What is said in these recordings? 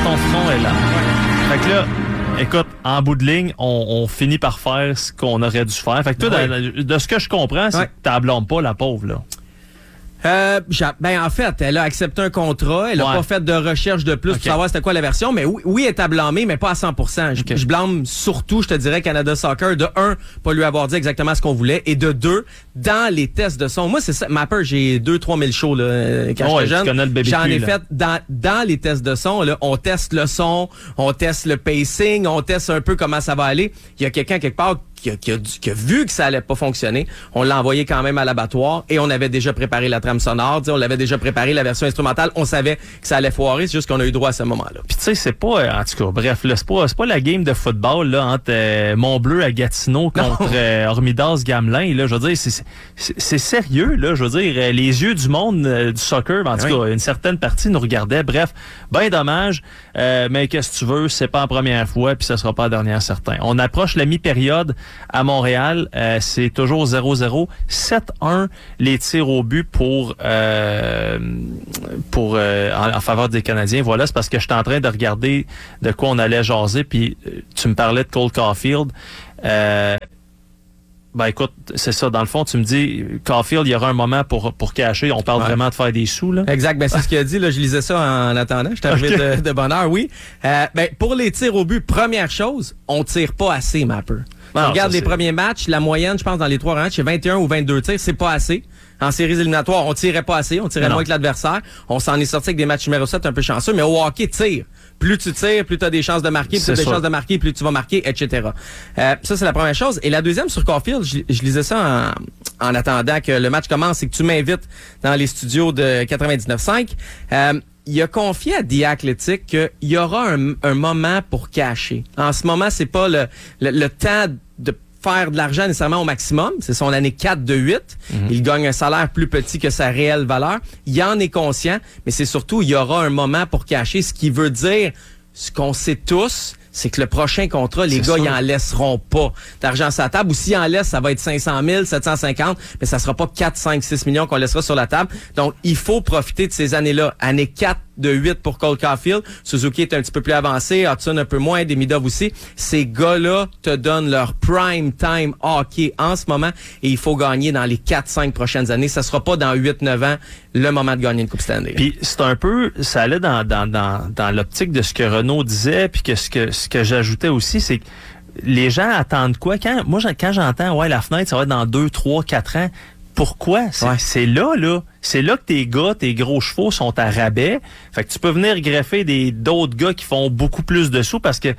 ton front est là. Ouais. Fait que là, écoute, en bout de ligne, on finit par faire ce qu'on aurait dû faire. Fait que toi, de ce que je comprends, c'est que tu blâmes pas la pauvre, là. En fait, elle a accepté un contrat, elle a pas fait de recherche de plus pour savoir c'était quoi la version, mais oui, elle est à blâmer, mais pas à 100%. Je blâme surtout, je te dirais, Canada Soccer, de un, pas lui avoir dit exactement ce qu'on voulait, et de deux, dans les tests de son. Moi, c'est ça, Mapper, j'ai 2-3 000 shows, là, quand j'étais jeune. J'en ai fait dans les tests de son, là, on teste le son, on teste le pacing, on teste un peu comment ça va aller. Il y a quelqu'un quelque part qui a vu que ça allait pas fonctionner. On l'a envoyé quand même à l'abattoir et on avait déjà préparé la trame sonore, on l'avait déjà préparé la version instrumentale, on savait que ça allait foirer, c'est juste qu'on a eu droit à ce moment-là. Puis tu sais, c'est pas, en tout cas, bref, là, c'est pas la game de football là entre Montbleu à Gatineau contre Hormidas Gamelin, là, je veux dire, c'est sérieux, là, je veux dire, les yeux du monde du soccer, en tout cas, une certaine partie nous regardait, bref, ben dommage, mais qu'est-ce que tu veux, c'est pas la première fois, puis ça sera pas la dernière, certain. On approche la mi-période à Montréal, c'est toujours 0-0. 7-1 les tirs au but en faveur des Canadiens. Voilà, c'est parce que j'étais en train de regarder de quoi on allait jaser, puis tu me parlais de Cole Caulfield. Écoute, c'est ça. Dans le fond, tu me dis, Caulfield, il y aura un moment pour cacher. On parle vraiment de faire des sous, là. Exact. C'est ce qu'il a dit. Là, je lisais ça en attendant. Je suis arrivé de bonne heure, oui. Pour les tirs au but, première chose, on tire pas assez, Mapper. Regarde les premiers matchs, la moyenne, je pense, dans les 3 matchs, c'est 21 ou 22 tirs. C'est pas assez. En séries éliminatoires, on tirait pas assez. On tirait moins que l'adversaire. On s'en est sorti avec des matchs numéro 7 un peu chanceux. Mais au hockey, tire. Plus tu tires, plus tu as des chances de marquer, plus tu as des chances de marquer, plus tu vas marquer, etc. Ça, c'est la première chose. Et la deuxième, sur Caulfield, je lisais ça en attendant que le match commence et que tu m'invites dans les studios de 99.5. Il a confié à The Athletic qu'il y aura un moment pour cacher. En ce moment, c'est pas le temps de faire de l'argent nécessairement au maximum. C'est son année 4 de 8. Il gagne un salaire plus petit que sa réelle valeur. Il en est conscient, mais c'est surtout, il y aura un moment pour cacher, ce qui veut dire, ce qu'on sait tous, c'est que le prochain contrat, les gars, ils en laisseront pas d'argent sur la table. Ou s'ils en laissent, ça va être 500 000, 750, mais ça sera pas 4, 5, 6 millions qu'on laissera sur la table. Donc, il faut profiter de ces années-là. Année 4 de 8 pour Cole Caulfield. Suzuki est un petit peu plus avancé, Hudson un peu moins, Demidov aussi. Ces gars-là te donnent leur prime time hockey en ce moment et il faut gagner dans les 4-5 prochaines années. Ça sera pas dans 8-9 ans le moment de gagner une Coupe Stanley. Puis c'est un peu, ça allait dans l'optique de ce que Renaud disait, puis que ce que j'ajoutais aussi, c'est que les gens attendent quoi? Quand j'entends, la fenêtre, ça va être dans 2, 3, 4 ans, pourquoi? C'est là. C'est là que tes gros chevaux sont à rabais. Fait que tu peux venir greffer d'autres gars qui font beaucoup plus de sous parce que,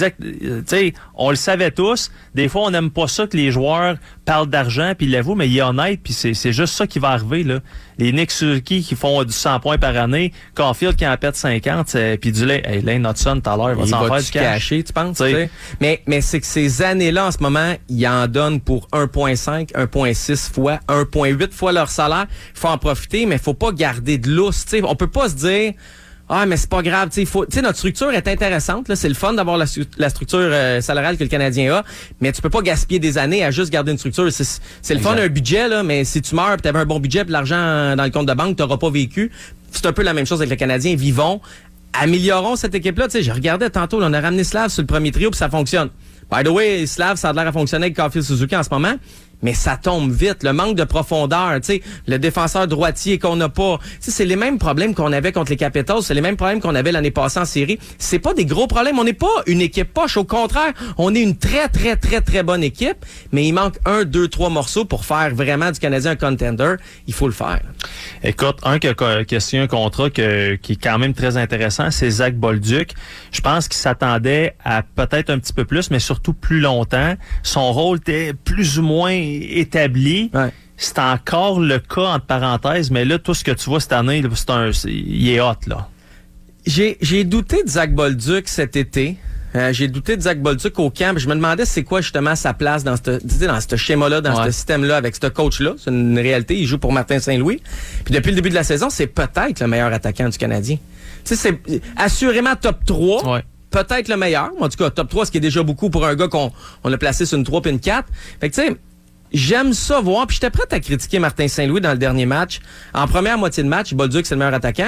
on le savait tous. Des fois, on n'aime pas ça que les joueurs parlent d'argent puis l'avouent, mais il est honnête puis c'est juste ça qui va arriver, là. Les Nick Suzuki qui font du 100 points par année, Caulfield qui en pète 50, puis du Lane Hudson tout à l'heure, il va s'en faire du cash. Cacher, tu penses? Mais c'est que ces années-là, en ce moment, ils en donnent pour 1,5, 1,6 fois, 1,8 fois leur salaire. Il faut en profiter, mais faut pas garder de lousse. T'sais. On peut pas se dire mais c'est pas grave. Notre structure est intéressante. Là, c'est le fun d'avoir la structure salariale que le Canadien a, mais tu peux pas gaspiller des années à juste garder une structure. C'est le fun d'un budget, là, mais si tu meurs et tu avais un bon budget et de l'argent dans le compte de banque, tu n'auras pas vécu. C'est un peu la même chose avec le Canadien. Vivons, améliorons cette équipe-là. Je regardais tantôt, là, on a ramené Slav sur le premier trio puis ça fonctionne. By the way, Slav, ça a l'air à fonctionner avec Caulfield Suzuki en ce moment. Mais ça tombe vite. Le manque de profondeur, le défenseur droitier qu'on n'a pas. C'est les mêmes problèmes qu'on avait contre les Capitals. C'est les mêmes problèmes qu'on avait l'année passée en série. C'est pas des gros problèmes. On n'est pas une équipe poche. Au contraire, on est une très, très, très, très bonne équipe. Mais il manque 1, 2, 3 morceaux pour faire vraiment du Canadien un contender. Il faut le faire. Écoute, qui a signé un contrat qui est quand même très intéressant, c'est Zach Bolduc. Je pense qu'il s'attendait à peut-être un petit peu plus, mais surtout plus longtemps. Son rôle était plus ou moins établi. Ouais. C'est encore le cas, entre parenthèses, mais là, tout ce que tu vois cette année, il est hot, là. J'ai douté de Zach Bolduc cet été. J'ai douté de Zach Bolduc au camp. Je me demandais c'est quoi justement sa place dans ce schéma-là, dans ce système-là, avec ce coach-là. C'est une réalité. Il joue pour Martin Saint-Louis. Puis depuis le début de la saison, c'est peut-être le meilleur attaquant du Canadien. C'est assurément top 3. Ouais. Peut-être le meilleur. En tout cas, top 3, ce qui est déjà beaucoup pour un gars qu'on a placé sur une 3 puis une 4. Fait que tu sais, j'aime ça voir. Puis j'étais prêt à critiquer Martin Saint-Louis dans le dernier match. En première moitié de match, Bolduc, c'est le meilleur attaquant.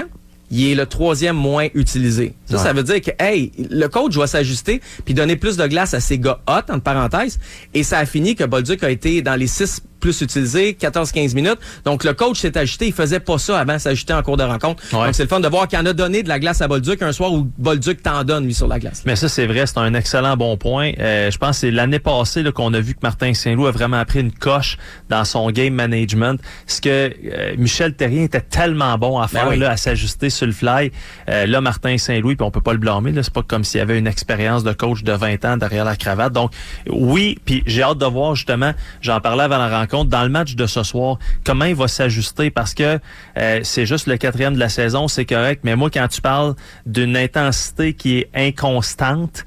il est le 3e moins utilisé. Ça veut dire que, hey, le coach va s'ajuster puis donner plus de glace à ses gars hot, entre parenthèses. Et ça a fini que Bolduc a été dans les 6 plus utilisés, 14-15 minutes. Donc, le coach s'est ajusté. Il faisait pas ça avant, s'ajuster en cours de rencontre. Ouais. Donc, c'est le fun de voir qu'il en a donné de la glace à Bolduc un soir où Bolduc t'en donne, lui, sur la glace. Mais ça, c'est vrai. C'est un excellent bon point. Je pense que c'est l'année passée là, qu'on a vu que Martin Saint-Louis a vraiment pris une coche dans son game management. Ce que Michel Therrien était tellement bon à faire, là, à s'ajuster sur le fly. Là, Martin Saint-Louis, puis on peut pas le blâmer. Là, c'est pas comme s'il y avait une expérience de coach de 20 ans derrière la cravate. Donc, oui, puis j'ai hâte de voir justement, j'en parlais avant la rencontre, dans le match de ce soir, comment il va s'ajuster parce que c'est juste le 4e de la saison, c'est correct, mais moi, quand tu parles d'une intensité qui est inconstante,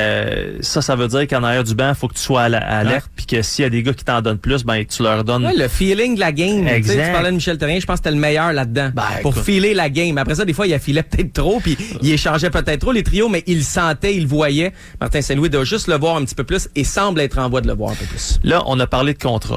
ça veut dire qu'en arrière du banc, il faut que tu sois à l'alerte, puis que s'il y a des gars qui t'en donnent plus, ben tu leur donnes... Ouais, le feeling de la game. Exact. Tu parlais de Michel Therrien, je pense que c'était le meilleur là-dedans. Pour filer la game. Après ça, des fois, il affilait peut-être trop, puis il échangeait peut-être trop les trios, mais il le sentait, il le voyait. Martin Saint-Louis doit juste le voir un petit peu plus et semble être en voie de le voir un peu plus. Là, on a parlé de contrat.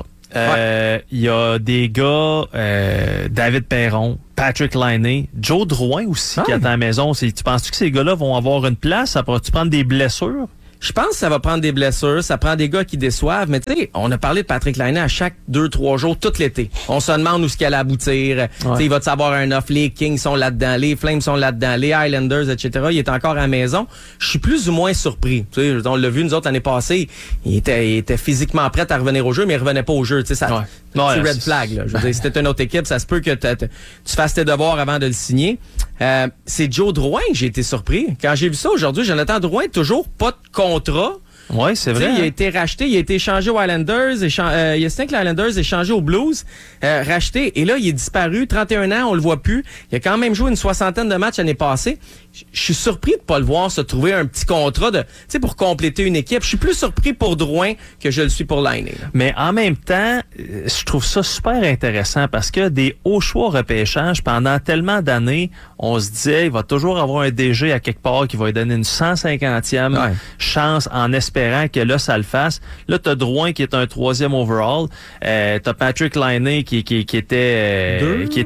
Il y a des gars, David Perron, Patrick Laine, Joe Drouin aussi qui est à la maison. Tu penses-tu que ces gars-là vont avoir une place? Ça pourra-tu prendre des blessures? Je pense que ça va prendre des blessures, ça prend des gars qui déçoivent, mais tu sais, on a parlé de Patrick Laine à chaque 2-3 jours, tout l'été. On se demande où ce qu'elle allait aboutir. Il va-tu avoir un off? Les Kings sont là-dedans, les Flames sont là-dedans, les Islanders, etc. Il est encore à la maison. Je suis plus ou moins surpris. Tu sais, on l'a vu, nous autres, l'année passée, il était physiquement prêt à revenir au jeu, mais il revenait pas au jeu. Tu sais, ça, c'est red flag. Là. Je veux dire, si c'était une autre équipe, ça se peut que tu fasses tes devoirs avant de le signer. C'est Joe Drouin que j'ai été surpris. Quand j'ai vu ça aujourd'hui, Jonathan Drouin, toujours pas de contrat. Oui, c'est vrai. Il a été racheté, il a été échangé aux Islanders, il a signé avec les Islanders, échangé aux Blues, racheté, et là, il est disparu, 31 ans, on le voit plus. Il a quand même joué une 60aine de matchs l'année passée. Je suis surpris de pas le voir se trouver un petit contrat pour compléter une équipe. Je suis plus surpris pour Drouin que je le suis pour Laine. Mais en même temps, je trouve ça super intéressant parce que des hauts choix repêchage, pendant tellement d'années, on se disait, il va toujours avoir un DG à quelque part qui va lui donner une 150e chance en espérant que là, ça le fasse. Là, t'as Drouin qui est un 3e overall. T'as Patrick Laine qui était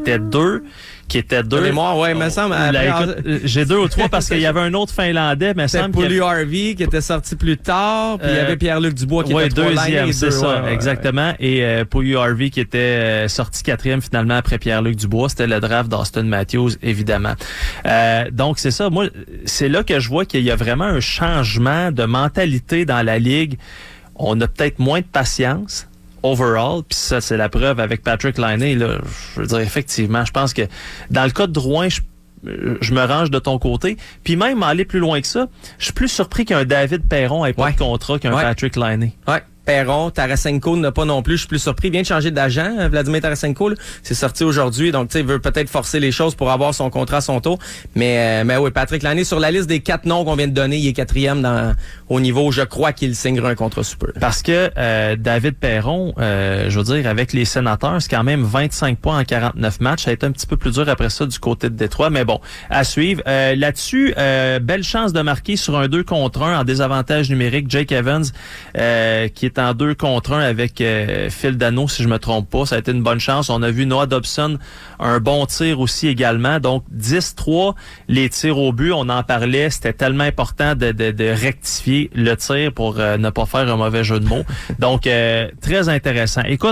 2. Qui était 2. Mémoire, ouais, me semble. J'ai 2 ou 3 parce qu'il y avait un autre Finlandais, mais semble. Pauliu Harvey qui était sorti plus tard, puis il y avait Pierre-Luc Dubois qui était 2e, c'est ça, exactement. Et Pauliu Harvey qui était sorti 4e finalement après Pierre-Luc Dubois. C'était le draft d'Austin Matthews, évidemment. Donc c'est ça. Moi, c'est là que je vois qu'il y a vraiment un changement de mentalité dans la ligue. On a peut-être moins de patience. Overall, puis ça, c'est la preuve avec Patrick Laine, là, je veux dire, effectivement, je pense que dans le cas de Drouin, je me range de ton côté. Puis même aller plus loin que ça, je suis plus surpris qu'un David Perron ait pas de contrat qu'un Patrick Laine. Ouais. Perron, Tarasenko n'a pas non plus. Je suis plus surpris. Il vient de changer d'agent, Vladimir Tarasenko. C'est sorti aujourd'hui. Donc, tu sais, il veut peut-être forcer les choses pour avoir son contrat à son tour. Mais oui, Patrick Laine, sur la liste des 4 noms qu'on vient de donner, il est 4e au niveau. Je crois qu'il signera un contrat super. Parce que David Perron, je veux dire, avec les Sénateurs, c'est quand même 25 points en 49 matchs. Ça a été un petit peu plus dur après ça du côté de Détroit. Mais bon, à suivre. Là-dessus, belle chance de marquer sur un 2 contre 1 en désavantage numérique. Jake Evans, qui est en 2 contre 1 avec Phil Dano, si je me trompe pas. Ça a été une bonne chance. On a vu Noah Dobson, un bon tir aussi également. Donc, 10-3, les tirs au but, on en parlait. C'était tellement important de rectifier le tir pour ne pas faire un mauvais jeu de mots. Donc, très intéressant. Écoute,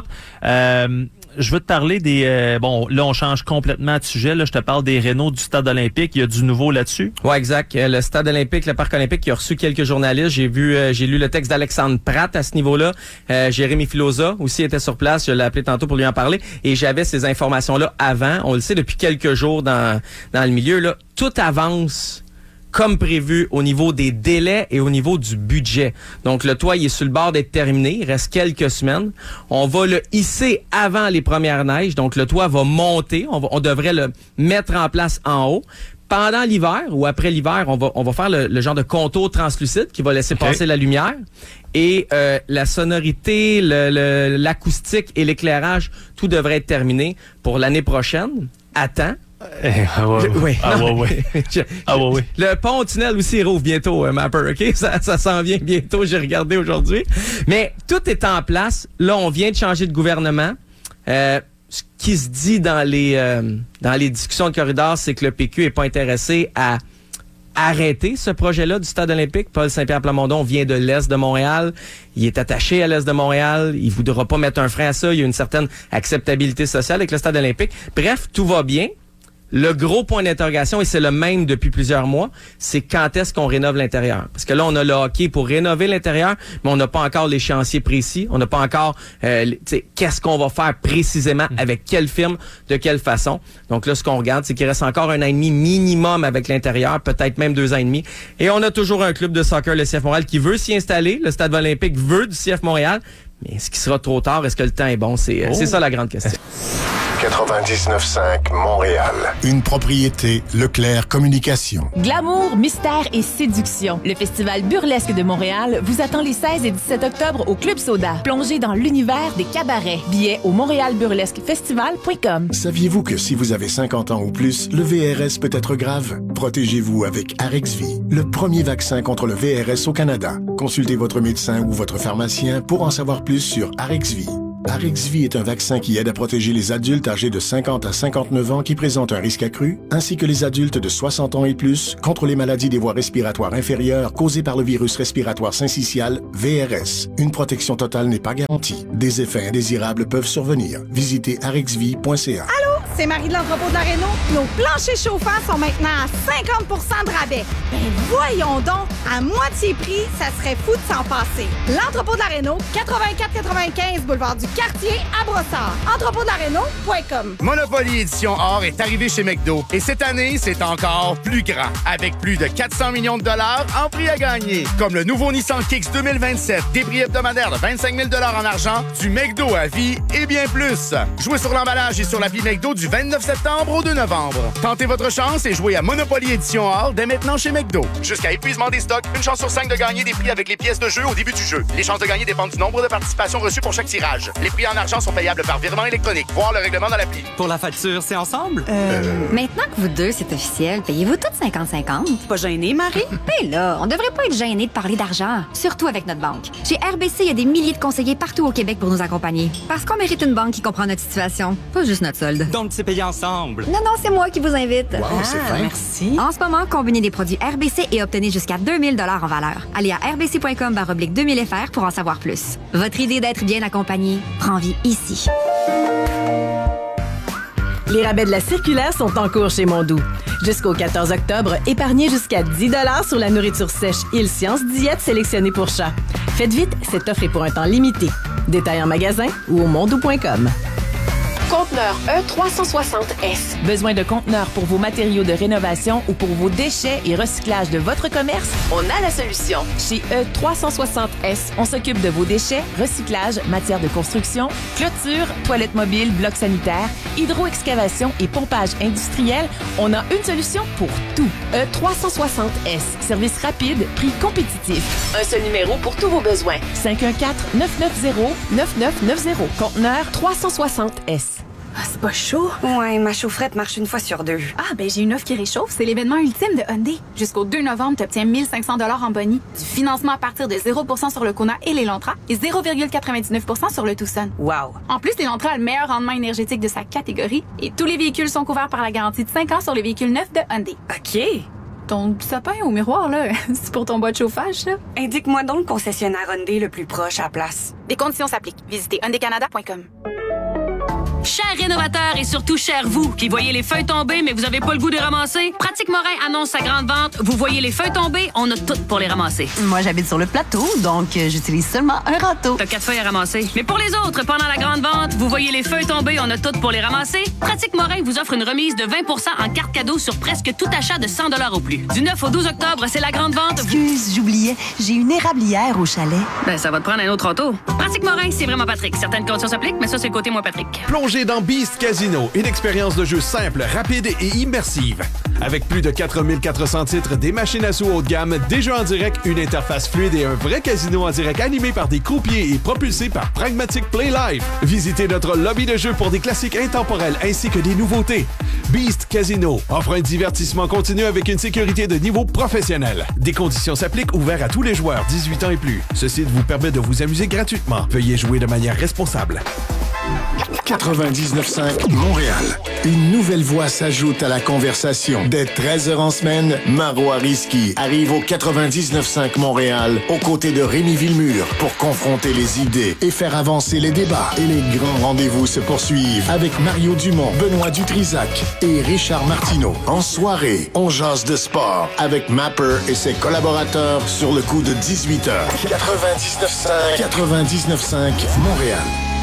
je veux te parler des... bon, là, on change complètement de sujet. Là, je te parle des rénaux du Stade olympique. Il y a du nouveau là-dessus? Ouais, exact. Le Stade olympique, le Parc olympique, qui a reçu quelques journalistes. J'ai lu le texte d'Alexandre Pratt à ce niveau-là. Jérémy Filosa aussi était sur place. Je l'ai appelé tantôt pour lui en parler. Et j'avais ces informations-là avant. On le sait depuis quelques jours dans le milieu. Là, tout avance comme prévu au niveau des délais et au niveau du budget. Donc, le toit, il est sur le bord d'être terminé. Il reste quelques semaines. On va le hisser avant les premières neiges. Donc, le toit va monter. On devrait le mettre en place en haut. Pendant l'hiver ou après l'hiver, on va faire le genre de contour translucide qui va laisser passer la lumière. Et la sonorité, l'acoustique et l'éclairage, tout devrait être terminé pour l'année prochaine. À temps. Le pont tunnel aussi rouvre bientôt, Mapper, OK? Ça s'en vient bientôt, j'ai regardé aujourd'hui. Mais tout est en place. Là, on vient de changer de gouvernement. ce qui se dit dans les discussions de corridor, c'est que le PQ est pas intéressé à arrêter ce projet-là du Stade olympique. Paul Saint-Pierre Plamondon vient de l'Est de Montréal. Il est attaché à l'Est de Montréal. Il voudra pas mettre un frein à ça. Il y a une certaine acceptabilité sociale avec le Stade olympique. Bref, tout va bien. Le gros point d'interrogation, et c'est le même depuis plusieurs mois, c'est quand est-ce qu'on rénove l'intérieur. Parce que là, on a le hockey pour rénover l'intérieur, mais on n'a pas encore l'échéancier précis. On n'a pas encore qu'est-ce qu'on va faire précisément, avec quelle firme, de quelle façon. Donc là, ce qu'on regarde, c'est qu'il reste encore 1 an et demi minimum avec l'intérieur, peut-être même 2 ans et demi. Et on a toujours un club de soccer, le CF Montréal, qui veut s'y installer. Le Stade olympique veut du CF Montréal. Mais est-ce qu'il sera trop tard? Est-ce que le temps est bon? C'est ça la grande question. 99.5 Montréal. Une propriété Leclerc Communication. Glamour, mystère et séduction. Le Festival burlesque de Montréal vous attend les 16 et 17 octobre au Club Soda. Plongez dans l'univers des cabarets. Billets au montréalburlesquefestival.com. Saviez-vous que si vous avez 50 ans ou plus, le VRS peut être grave? Protégez-vous avec Arexvy, le premier vaccin contre le VRS au Canada. Consultez votre médecin ou votre pharmacien pour en savoir plus sur Arexvy. Arexvy est un vaccin qui aide à protéger les adultes âgés de 50 à 59 ans qui présentent un risque accru, ainsi que les adultes de 60 ans et plus contre les maladies des voies respiratoires inférieures causées par le virus respiratoire syncytial, VRS. Une protection totale n'est pas garantie. Des effets indésirables peuvent survenir. Visitez arexvy.ca. Allô, c'est Marie de l'entrepôt de la Rénault. Nos planchers chauffants sont maintenant à 50 de rabais. Ben voyons donc, à moitié prix, ça serait fou de s'en passer. L'entrepôt de la Rénault, 84-95 boulevard du Quartier à Brossard. EntrepôtdelaRénault.com. Monopoly Édition Or est arrivé chez McDo. Et cette année, c'est encore plus grand. Avec plus de 400 millions de dollars en prix à gagner. Comme le nouveau Nissan Kicks 2027, des prix hebdomadaires de 25 000 en argent, du McDo à vie et bien plus. Jouez sur l'emballage et sur l'appli McDo du 29 septembre au 2 novembre. Tentez votre chance et jouez à Monopoly Édition Or dès maintenant chez McDo. Jusqu'à épuisement des stocks, une chance sur 5 de gagner des prix avec les pièces de jeu au début du jeu. Les chances de gagner dépendent du nombre de participations reçues pour chaque tirage. Les prix en argent sont payables par virement électronique. Voir le règlement dans l'appli. Pour la facture, c'est ensemble? Maintenant que vous deux, c'est officiel, payez-vous toutes 50-50? Pas gêné, Marie? Ben là, on devrait pas être gêné de parler d'argent, surtout avec notre banque. Chez RBC, il y a des milliers de conseillers partout au Québec pour nous accompagner. Parce qu'on mérite une banque qui comprend notre situation, pas juste notre solde. Donc, c'est payé ensemble. Non, c'est moi qui vous invite. Wow, c'est fin. Merci. En ce moment, combinez des produits RBC et obtenez jusqu'à 2000 $ en valeur. Allez à rbc.com/2000fr pour en savoir plus. Votre idée d'être bien accompagné prend vie ici. Les rabais de la circulaire sont en cours chez Mondou. Jusqu'au 14 octobre, épargnez jusqu'à 10 $ sur la nourriture sèche Île Science Diète sélectionnée pour chat. Faites vite, cette offre est pour un temps limité. Détail en magasin ou au mondou.com. Conteneur E360S. Besoin de conteneurs pour vos matériaux de rénovation ou pour vos déchets et recyclage de votre commerce? On a la solution. Chez E360S, on s'occupe de vos déchets, recyclage, matières de construction, clôture, toilettes mobiles, blocs sanitaires, hydroexcavation et pompage industriel. On a une solution pour tout. E360S. Service rapide, prix compétitif. Un seul numéro pour tous vos besoins. 514-990-9990. Conteneur 360S. Ah, c'est pas chaud? Ouais, ma chaufferette marche une fois sur 2. Ah, ben j'ai une offre qui réchauffe. C'est l'événement ultime de Hyundai. Jusqu'au 2 novembre, tu obtiens 1 500 $ en boni, du financement à partir de 0% sur le Kona et l'Elantra et 0,99% sur le Tucson. Wow! En plus, l'Elantra a le meilleur rendement énergétique de sa catégorie et tous les véhicules sont couverts par la garantie de 5 ans sur les véhicules neufs de Hyundai. OK. Ton sapin au miroir, là, c'est pour ton bois de chauffage, ça? Indique-moi donc le concessionnaire Hyundai le plus proche à la place. Des conditions s'appliquent. Visitez hyundaicanada.com. Chers rénovateurs et surtout chers vous qui voyez les feuilles tomber mais vous avez pas le goût de les ramasser, Pratique Morin annonce sa grande vente. Vous voyez les feuilles tomber, on a tout pour les ramasser. Moi, j'habite sur le plateau, donc j'utilise seulement un râteau. T'as 4 feuilles à ramasser. Mais pour les autres, pendant la grande vente, vous voyez les feuilles tomber, on a tout pour les ramasser. Pratique Morin vous offre une remise de 20% en carte cadeau sur presque tout achat de 100 $ au plus. Du 9 au 12 octobre, c'est la grande vente. Excuse, j'oubliais, j'ai une érablière au chalet. Ben, ça va te prendre un autre auto. Pratique Morin, c'est vraiment Patrick. Certaines conditions s'appliquent, mais ça, c'est le côté moins Patrick. Plongez dans Beast Casino, une expérience de jeu simple, rapide et immersive. Avec plus de 4400 titres, des machines à sous haut de gamme, des jeux en direct, une interface fluide et un vrai casino en direct animé par des croupiers et propulsé par Pragmatic Play Live. Visitez notre lobby de jeu pour des classiques intemporels ainsi que des nouveautés. Beast Casino offre un divertissement continu avec une sécurité de niveau professionnel. Des conditions s'appliquent, ouvert à tous les joueurs 18 ans et plus. Ce site vous permet de vous amuser gratuitement. Veuillez jouer de manière responsable. 99.5 Montréal. Une nouvelle voix s'ajoute à la conversation. Dès 13h en semaine, Marois Risky arrive au 99.5 Montréal aux côtés de Rémi Villemur pour confronter les idées et faire avancer les débats. Et les grands rendez-vous se poursuivent avec Mario Dumont, Benoît Dutrisac et Richard Martineau. En soirée, on jase de sport avec Mapper et ses collaborateurs sur le coup de 18h. 99.5 Montréal.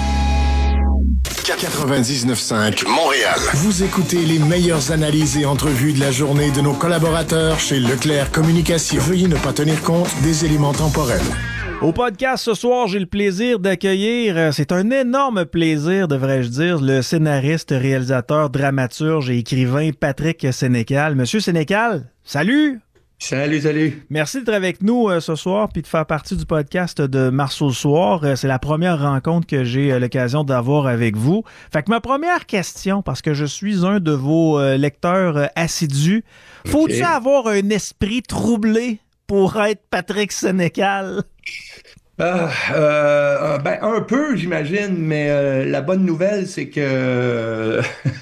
99.5 Montréal. Vous écoutez les meilleures analyses et entrevues de la journée de nos collaborateurs chez Leclerc Communication. Veuillez ne pas tenir compte des éléments temporels. Au podcast ce soir, j'ai le plaisir d'accueillir, c'est un énorme plaisir, devrais-je dire, le scénariste, réalisateur, dramaturge et écrivain Patrick Sénécal. Monsieur Sénécal, salut! Salut. Merci d'être avec nous ce soir puis de faire partie du podcast de Marceau le soir. C'est la première rencontre que j'ai l'occasion d'avoir avec vous. Fait que ma première question, parce que je suis un de vos lecteurs assidus, faut-il avoir un esprit troublé pour être Patrick Sénécal? Ben, un peu, j'imagine, mais la bonne nouvelle, c'est que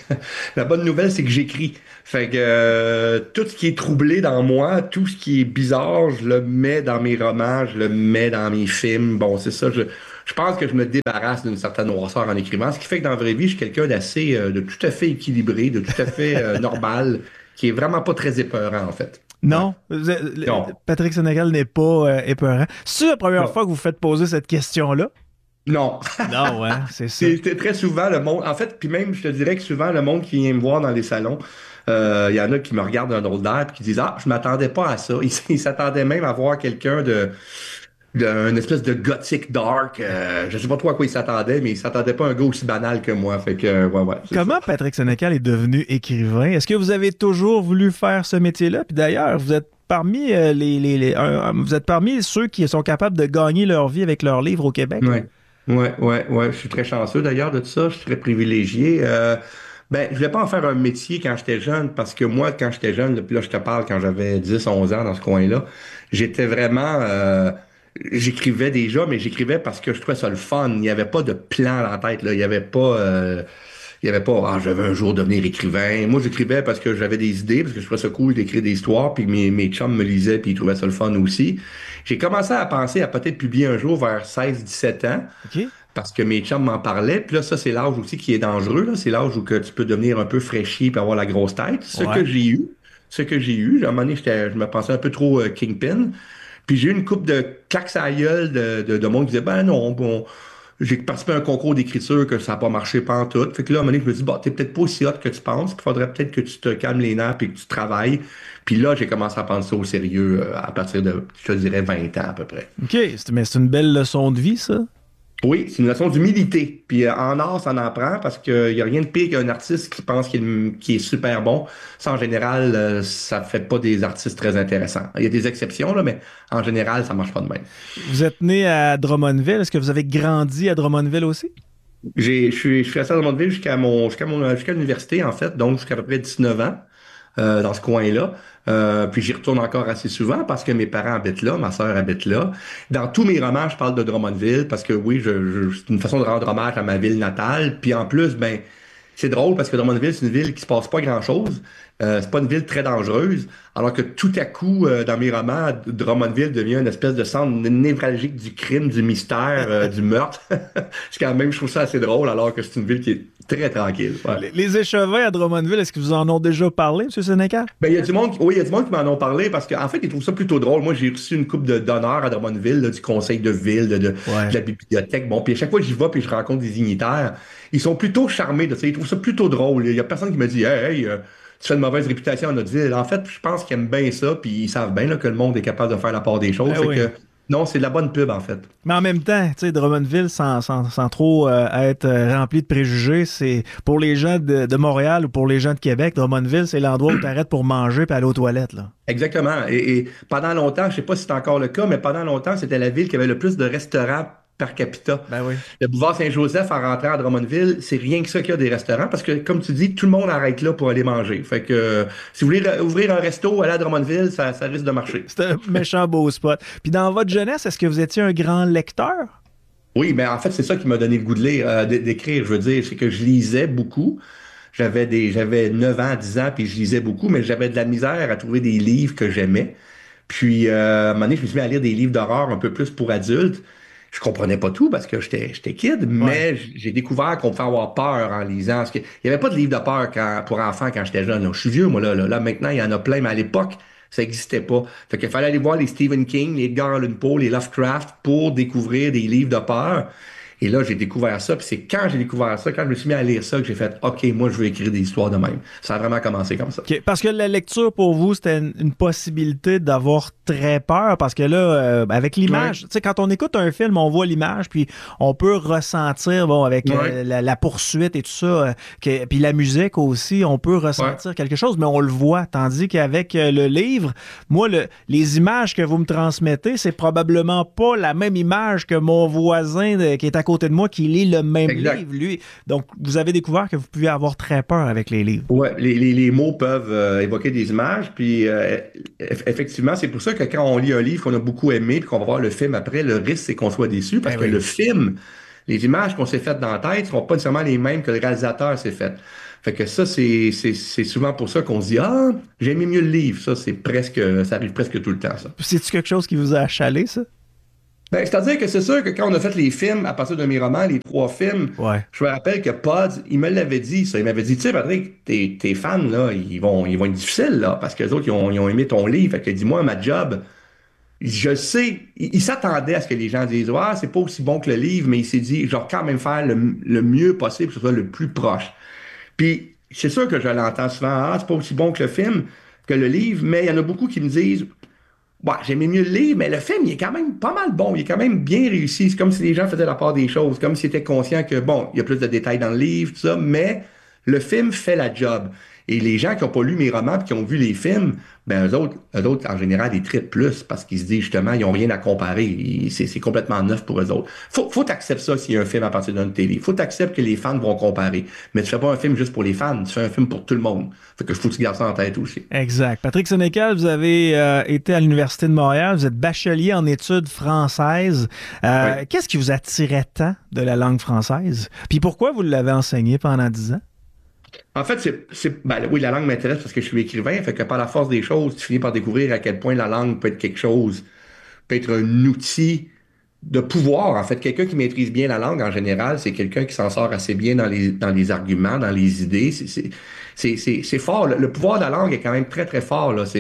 j'écris. Fait que tout ce qui est troublé dans moi, tout ce qui est bizarre, je le mets dans mes romans, je le mets dans mes films. Bon, c'est ça, je pense que je me débarrasse d'une certaine noirceur en écrivant, ce qui fait que dans la vraie vie, je suis quelqu'un d'assez, de tout à fait équilibré, de tout à fait normal, qui est vraiment pas très épeurant, en fait. Non, Patrick Sénécal n'est pas épeurant. C'est la première fois que vous faites poser cette question-là? Non. Non, ouais, c'est ça. C'est très souvent le monde, en fait, puis même, je te dirais que souvent, le monde qui vient me voir dans les salons, il y en a qui me regardent d'un drôle d'air et qui disent « Ah, je m'attendais pas à ça. » Ils s'attendaient même à voir quelqu'un d'une espèce de gothique dark. Je sais pas trop à quoi ils s'attendaient, mais ils s'attendaient pas à un gars aussi banal que moi. Fait que, ouais. Comment Patrick Sénécal est devenu écrivain? Est-ce que vous avez toujours voulu faire ce métier-là? Puis d'ailleurs, vous êtes parmi vous êtes parmi ceux qui sont capables de gagner leur vie avec leurs livres au Québec? Ouais. Je suis très chanceux d'ailleurs de tout ça. Je suis très privilégié. Je voulais pas en faire un métier quand j'étais jeune, parce que moi, quand j'étais jeune, puis là, je te parle quand j'avais 10, 11 ans dans ce coin-là, j'étais vraiment... j'écrivais déjà, mais j'écrivais parce que je trouvais ça le fun. Il n'y avait pas de plan dans la tête, là. Il y avait pas, je vais un jour devenir écrivain. Moi, j'écrivais parce que j'avais des idées, parce que je trouvais ça cool d'écrire des histoires, puis mes chums me lisaient, puis ils trouvaient ça le fun aussi. J'ai commencé à penser à peut-être publier un jour vers 16-17 ans. OK. Parce que mes chums m'en parlaient. Puis là, ça, c'est l'âge aussi qui est dangereux, là. C'est l'âge où que tu peux devenir un peu fraîchi puis avoir la grosse tête. Ce que j'ai eu. À un moment donné, je me pensais un peu trop kingpin. Puis j'ai eu une couple de claques à la gueule de monde qui disait « Ben non, j'ai participé à un concours d'écriture que ça n'a pas marché pantoute. » Fait que là, à un moment donné, je me dis « T'es peut-être pas aussi hot que tu penses. Il faudrait peut-être que tu te calmes les nerfs et que tu travailles. » Puis là, j'ai commencé à prendre ça au sérieux à partir de, je te dirais, 20 ans à peu près. OK, mais c'est une belle leçon de vie, ça? Oui, c'est une leçon d'humilité. Puis en art, ça en apprend parce qu'il n'y a rien de pire qu'un artiste qui pense qu'il est super bon. Ça, en général, ça fait pas des artistes très intéressants. Il y a des exceptions, là, mais en général, ça marche pas de même. Vous êtes né à Drummondville. Est-ce que vous avez grandi à Drummondville aussi? Je suis resté à Drummondville jusqu'à l'université, en fait, donc jusqu'à peu près 19 ans. Dans ce coin-là. Puis j'y retourne encore assez souvent parce que mes parents habitent là, ma sœur habite là. Dans tous mes romans, je parle de Drummondville parce que oui, c'est une façon de rendre hommage à ma ville natale. Puis en plus, c'est drôle parce que Drummondville, c'est une ville qui se passe pas grand-chose. C'est pas une ville très dangereuse. Alors que tout à coup, dans mes romans, Drummondville devient une espèce de centre névralgique du crime, du mystère, du meurtre. C'est quand même, je trouve ça assez drôle, alors que c'est une ville qui est très tranquille. Ouais. Les échevins à Drummondville, est-ce que vous en ont déjà parlé, M. Sénécal? Il y a du monde qui m'en ont parlé parce qu'en fait, ils trouvent ça plutôt drôle. Moi, j'ai reçu une coupe d'honneur à Drummondville, là, du conseil de ville, de la bibliothèque. Bon, puis à chaque fois que j'y vais puis je rencontre des dignitaires, ils sont plutôt charmés de ça. Ils trouvent ça plutôt drôle. Il y a personne qui me dit « Hey, tu fais une mauvaise réputation dans notre ville. » En fait, je pense qu'ils aiment bien ça, puis ils savent bien là, que le monde est capable de faire la part des choses. Non, c'est de la bonne pub, en fait. Mais en même temps, tu sais, Drummondville, sans trop être rempli de préjugés, c'est pour les gens de Montréal ou pour les gens de Québec, Drummondville, c'est l'endroit où tu arrêtes pour manger et aller aux toilettes, là. Exactement. Et pendant longtemps, je sais pas si c'est encore le cas, mais pendant longtemps, c'était la ville qui avait le plus de restaurants par capita. Oui. Le boulevard Saint-Joseph, en rentrant à Drummondville, c'est rien que ça qu'il y a des restaurants, parce que, comme tu dis, tout le monde arrête là pour aller manger. Fait que si vous voulez ouvrir un resto, aller à Drummondville, ça risque de marcher. C'est un méchant beau spot. Puis dans votre jeunesse, est-ce que vous étiez un grand lecteur? Oui, ben en fait, c'est ça qui m'a donné le goût de lire, d'écrire. Je veux dire, c'est que je lisais beaucoup. J'avais 9 ans, 10 ans, puis je lisais beaucoup, mais j'avais de la misère à trouver des livres que j'aimais. Puis, à un moment donné, je me suis mis à lire des livres d'horreur un peu plus pour adultes. Je comprenais pas tout parce que j'étais kid, mais j'ai découvert qu'on pouvait avoir peur en lisant. Parce qu'il y avait pas de livre de peur pour enfants quand j'étais jeune. Là. Je suis vieux, moi, là. Maintenant, il y en a plein, mais à l'époque, ça n'existait pas. Fait qu'il fallait aller voir les Stephen King, les Edgar Allan Poe, les Lovecraft pour découvrir des livres de peur. Et là, j'ai découvert ça, puis c'est quand j'ai découvert ça, quand je me suis mis à lire ça, que j'ai fait « OK, moi, je veux écrire des histoires de même ». Ça a vraiment commencé comme ça. Okay, parce que la lecture, pour vous, c'était une possibilité d'avoir très peur, parce que là, avec l'image, tu sais, quand on écoute un film, on voit l'image, puis on peut ressentir, bon, avec la poursuite et tout ça, puis la musique aussi, on peut ressentir quelque chose, mais on le voit, tandis qu'avec le livre, moi, les images que vous me transmettez, c'est probablement pas la même image que mon voisin qui est à côté de moi qui lit le même livre, lui. Donc, vous avez découvert que vous pouvez avoir très peur avec les livres. Oui, les mots peuvent évoquer des images, puis effectivement, c'est pour ça que quand on lit un livre qu'on a beaucoup aimé, puis qu'on va voir le film après, le risque, c'est qu'on soit déçu, parce que le film, les images qu'on s'est faites dans la tête ne seront pas nécessairement les mêmes que le réalisateur s'est fait. Fait que ça, c'est souvent pour ça qu'on se dit « Ah, j'aimais mieux le livre ». Ça, ça arrive presque tout le temps, ça. C'est-tu quelque chose qui vous a achalé, ça? Ben, c'est-à-dire que c'est sûr que quand on a fait les films, à partir de mes romans, les 3 films, je me rappelle que Pods, il me l'avait dit, ça. Il m'avait dit, tu sais, Patrick, tes fans, là, ils vont être difficiles, là, parce que les autres, ils ont aimé ton livre. Fait que dis-moi, ma job, je sais, il s'attendait à ce que les gens disent, ah, c'est pas aussi bon que le livre, mais il s'est dit, genre, quand même faire le mieux possible, que ce soit le plus proche. Puis, c'est sûr que je l'entends souvent, c'est pas aussi bon que le film, que le livre, mais il y en a beaucoup qui me disent, ouais, j'aimais mieux le livre, mais le film, il est quand même pas mal bon. Il est quand même bien réussi. C'est comme si les gens faisaient la part des choses, comme s'ils étaient conscients que, bon, il y a plus de détails dans le livre, tout ça, mais le film fait la job. Et les gens qui n'ont pas lu mes romans et qui ont vu les films, ben eux autres, en général, ils trippent plus parce qu'ils se disent justement, ils n'ont rien à comparer. C'est complètement neuf pour eux autres. Faut t'accepter ça s'il y a un film à partir d'une télé. Faut t'accepter que les fans vont comparer. Mais tu fais pas un film juste pour les fans, tu fais un film pour tout le monde. Fait que faut que tu gardes ça en tête aussi. Exact. Patrick Sénécal, vous avez été à l'Université de Montréal, vous êtes bachelier en études françaises. Qu'est-ce qui vous attirait tant de la langue française? Puis pourquoi vous l'avez enseigné pendant 10 ans? En fait, oui, la langue m'intéresse parce que je suis écrivain, fait que par la force des choses, tu finis par découvrir à quel point la langue peut être quelque chose, peut être un outil de pouvoir. En fait, quelqu'un qui maîtrise bien la langue, en général, c'est quelqu'un qui s'en sort assez bien dans les arguments, dans les idées. C'est fort. Le pouvoir de la langue est quand même très, très fort, là.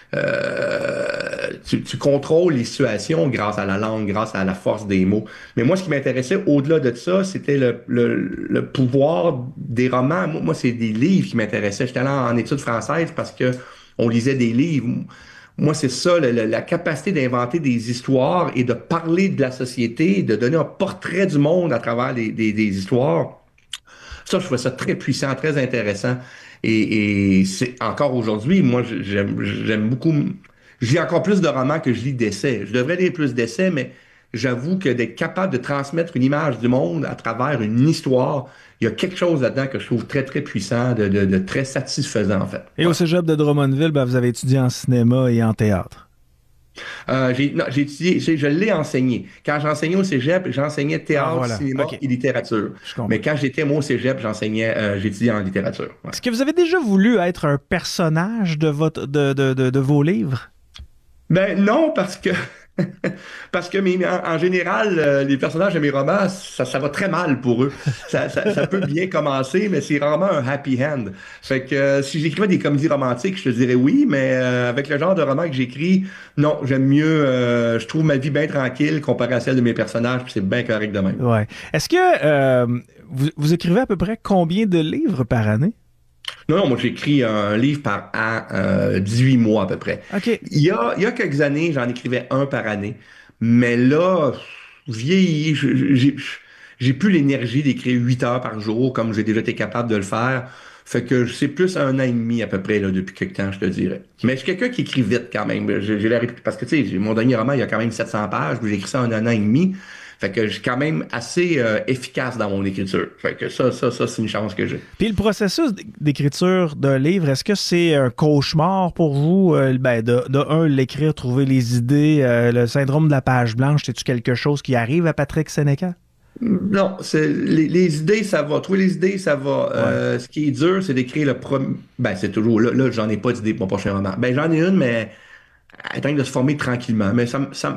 Tu contrôles les situations grâce à la langue, grâce à la force des mots. Mais moi, ce qui m'intéressait au-delà de ça, c'était le pouvoir des romans. Moi, c'est des livres qui m'intéressaient. J'étais allé en études françaises parce que on lisait des livres. Moi, c'est ça, la capacité d'inventer des histoires et de parler de la société, de donner un portrait du monde à travers des histoires. Ça, je trouvais ça très puissant, très intéressant. Et c'est encore aujourd'hui, moi, j'aime beaucoup. Je lis encore plus de romans que je lis d'essais. Je devrais lire plus d'essais, mais j'avoue que d'être capable de transmettre une image du monde à travers une histoire, il y a quelque chose là-dedans que je trouve très, très puissant, de très satisfaisant, en fait. Et au cégep de Drummondville, vous avez étudié en cinéma et en théâtre. J'ai étudié, je l'ai enseigné. Quand j'enseignais au cégep, j'enseignais théâtre, cinéma et littérature. Mais quand j'étais moi au cégep, j'étudiais en littérature. Ouais. Est-ce que vous avez déjà voulu être un personnage de vos livres? Ben non, parce que en général, les personnages de mes romans, ça va très mal pour eux. Ça peut bien commencer, mais c'est rarement un happy end. Fait que si j'écrivais des comédies romantiques, je te dirais oui, mais avec le genre de roman que j'écris, non, j'aime mieux, je trouve ma vie bien tranquille comparée à celle de mes personnages, puis c'est bien correct de même. Ouais. Est-ce que vous écrivez à peu près combien de livres par année? Non, moi j'écris un livre par an, 18 mois à peu près. Okay. Il y a quelques années, j'en écrivais un par année. Mais là, vieilli, j'ai plus l'énergie d'écrire 8 heures par jour comme j'ai déjà été capable de le faire. Fait que c'est plus 1 an et demi à peu près là, depuis quelque temps, je te dirais. Mais je suis quelqu'un qui écrit vite quand même. Parce que tu sais, mon dernier roman, il y a quand même 700 pages. J'ai écrit ça en 1 an et demi. Fait que je suis quand même assez efficace dans mon écriture. Fait que ça, c'est une chance que j'ai. Puis le processus d'écriture d'un livre, est-ce que c'est un cauchemar pour vous? De l'écrire, trouver les idées, le syndrome de la page blanche, c'est-tu quelque chose qui arrive à Patrick Sénécal? Non, les idées, ça va. Trouver les idées, ça va. Ce qui est dur, c'est d'écrire le premier. Ben, c'est toujours. Là, j'en ai pas d'idée pour mon prochain roman. Ben, j'en ai une, mais elle est en train de se former tranquillement. Mais ça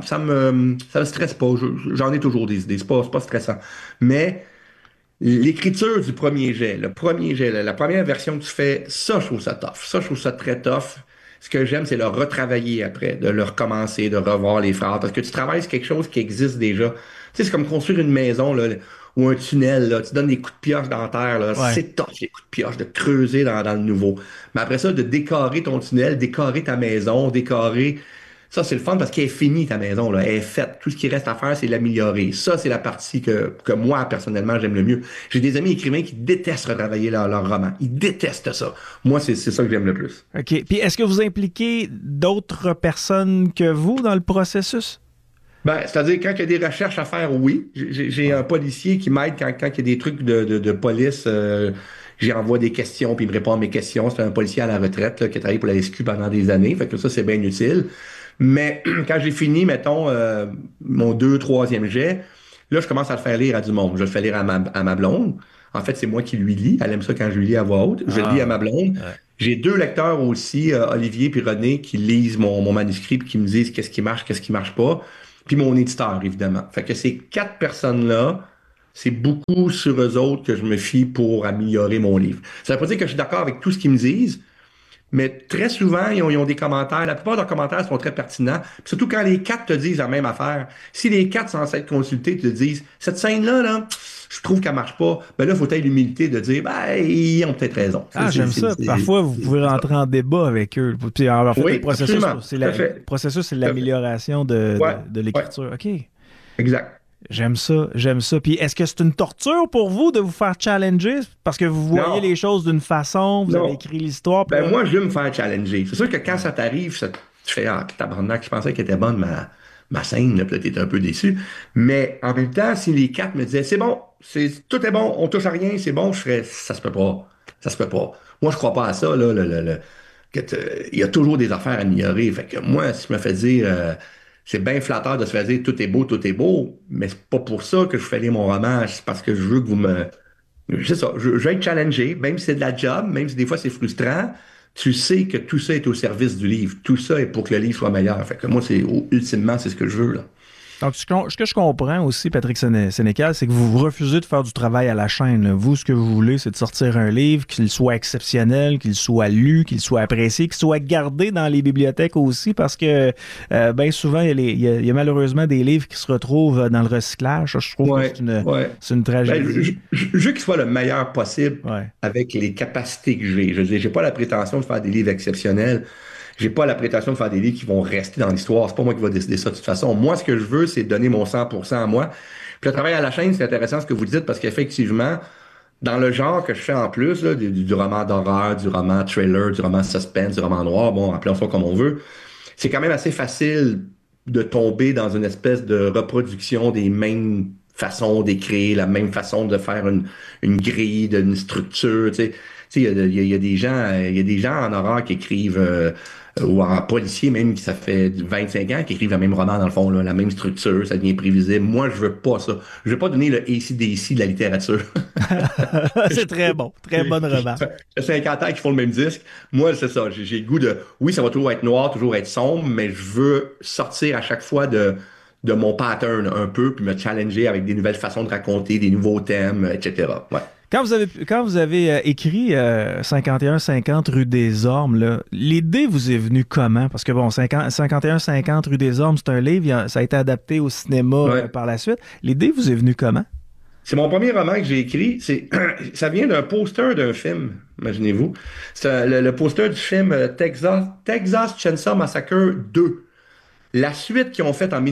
me stresse pas. J'en ai toujours des idées. C'est pas stressant. Mais l'écriture du premier jet, la première version que tu fais, ça, je trouve ça tough. Ça, je trouve ça très tough. Ce que j'aime, c'est le retravailler après, de le recommencer, de revoir les phrases. Parce que tu travailles sur quelque chose qui existe déjà. Tu sais, c'est comme construire une maison là, ou un tunnel. Là. Tu donnes des coups de pioche dans la terre. Là. Ouais. C'est tough, les coups de pioche, de creuser dans le nouveau. Mais après ça, de décorer ton tunnel, décorer ta maison, décorer... Ça, c'est le fun parce qu'elle est finie, ta maison. Là. Elle est faite. Tout ce qui reste à faire, c'est l'améliorer. Ça, c'est la partie que moi, personnellement, j'aime le mieux. J'ai des amis écrivains qui détestent retravailler leur roman. Ils détestent ça. Moi, c'est ça que j'aime le plus. OK. Puis, est-ce que vous impliquez d'autres personnes que vous dans le processus? Ben, c'est-à-dire, quand il y a des recherches à faire, oui. J'ai un policier qui m'aide quand il y a des trucs de police. J'y envoie des questions, puis il me répond à mes questions. C'est un policier à la retraite là, qui a travaillé pour la SQ pendant des années. Fait que ça, c'est bien utile. Mais quand j'ai fini, mettons, mon 2e, 3e jet, là, je commence à le faire lire à du monde. Je le fais lire à ma blonde. En fait, c'est moi qui lui lis. Elle aime ça quand je lui lis à voix haute. Je le lis à ma blonde. Ouais. J'ai 2 lecteurs aussi, Olivier puis René, qui lisent mon manuscrit et qui me disent qu'est-ce qui marche pas. Puis mon éditeur, évidemment. Fait que ces 4 personnes-là, c'est beaucoup sur eux autres que je me fie pour améliorer mon livre. Ça veut pas dire que je suis d'accord avec tout ce qu'ils me disent, mais très souvent, ils ont des commentaires. La plupart de leurs commentaires sont très pertinents. Puis surtout quand les 4 te disent la même affaire. Si les 4 sans être consultés te disent « Cette scène-là, là, je trouve qu'elle marche pas », ben là, il faut avoir l'humilité de dire « Ben, ils ont peut-être raison. » Ah, j'aime ça. Parfois, vous pouvez rentrer en débat avec eux. Puis, en fait, oui, le processus, c'est l'amélioration de l'écriture. OK. Exact. J'aime ça. Puis est-ce que c'est une torture pour vous de vous faire challenger? Parce que vous voyez les choses d'une façon, vous avez écrit l'histoire. Ben moi, je veux me faire challenger. C'est sûr que quand ça t'arrive, tu fais « Ah, tabarnak, je pensais qu'elle était bonne, ma scène, là, puis là, t'es un peu déçu. » Mais en même temps, si les 4 me disaient « C'est bon, tout est bon, on touche à rien, c'est bon », je ferais « Ça se peut pas. Moi, je crois pas à ça, là. Il y a toujours des affaires à améliorer. Fait que moi, si je me fais dire... c'est bien flatteur de se faire dire tout est beau, mais c'est pas pour ça que je fais lire mon roman, c'est parce que je veux que vous me... C'est ça, je veux être challengé, même si c'est de la job, même si des fois c'est frustrant, tu sais que tout ça est au service du livre. Tout ça est pour que le livre soit meilleur. Fait que moi, ultimement, c'est ce que je veux, là. Donc, ce que je comprends aussi, Patrick Sénécal, c'est que vous refusez de faire du travail à la chaîne. Là. Vous, ce que vous voulez, c'est de sortir un livre, qu'il soit exceptionnel, qu'il soit lu, qu'il soit apprécié, qu'il soit gardé dans les bibliothèques aussi, parce que bien souvent, il y a malheureusement des livres qui se retrouvent dans le recyclage. Je trouve que c'est une tragédie. Je veux qu'il soit le meilleur possible avec les capacités que j'ai. Je veux dire, j'ai pas la prétention de faire des livres exceptionnels. J'ai pas la prétention de faire des livres qui vont rester dans l'histoire. C'est pas moi qui va décider ça de toute façon. Moi, ce que je veux, c'est donner mon 100% à moi. Puis le travail à la chaîne, c'est intéressant ce que vous dites parce qu'effectivement, dans le genre que je fais en plus, là, du roman d'horreur, du roman thriller, du roman suspense, du roman noir, bon, appelons ça comme on veut, c'est quand même assez facile de tomber dans une espèce de reproduction des mêmes façons d'écrire, la même façon de faire une grille, une structure, tu sais. Il y a des gens en horreur qui écrivent, ou en policier même, qui ça fait 25 ans, qui écrivent le même roman dans le fond, là, la même structure, ça devient prévisible. Moi, je veux pas ça. Je veux pas donner le AC/DC de la littérature. C'est très bon, très bonne remarque. Ça fait 50 ans qu'ils font le même disque. Moi, c'est ça. J'ai le goût de, oui, ça va toujours être noir, toujours être sombre, mais je veux sortir à chaque fois de mon pattern un peu, puis me challenger avec des nouvelles façons de raconter, des nouveaux thèmes, etc. Ouais. Quand vous avez écrit 51-50 rue des Ormes, l'idée vous est venue comment? Parce que bon, 51-50 rue des Ormes, c'est un livre, ça a été adapté au cinéma par la suite. L'idée vous est venue comment? C'est mon premier roman que j'ai écrit. Ça vient d'un poster d'un film, imaginez-vous. C'est le poster du film Texas Chainsaw Massacre 2. La suite qu'ils ont faite en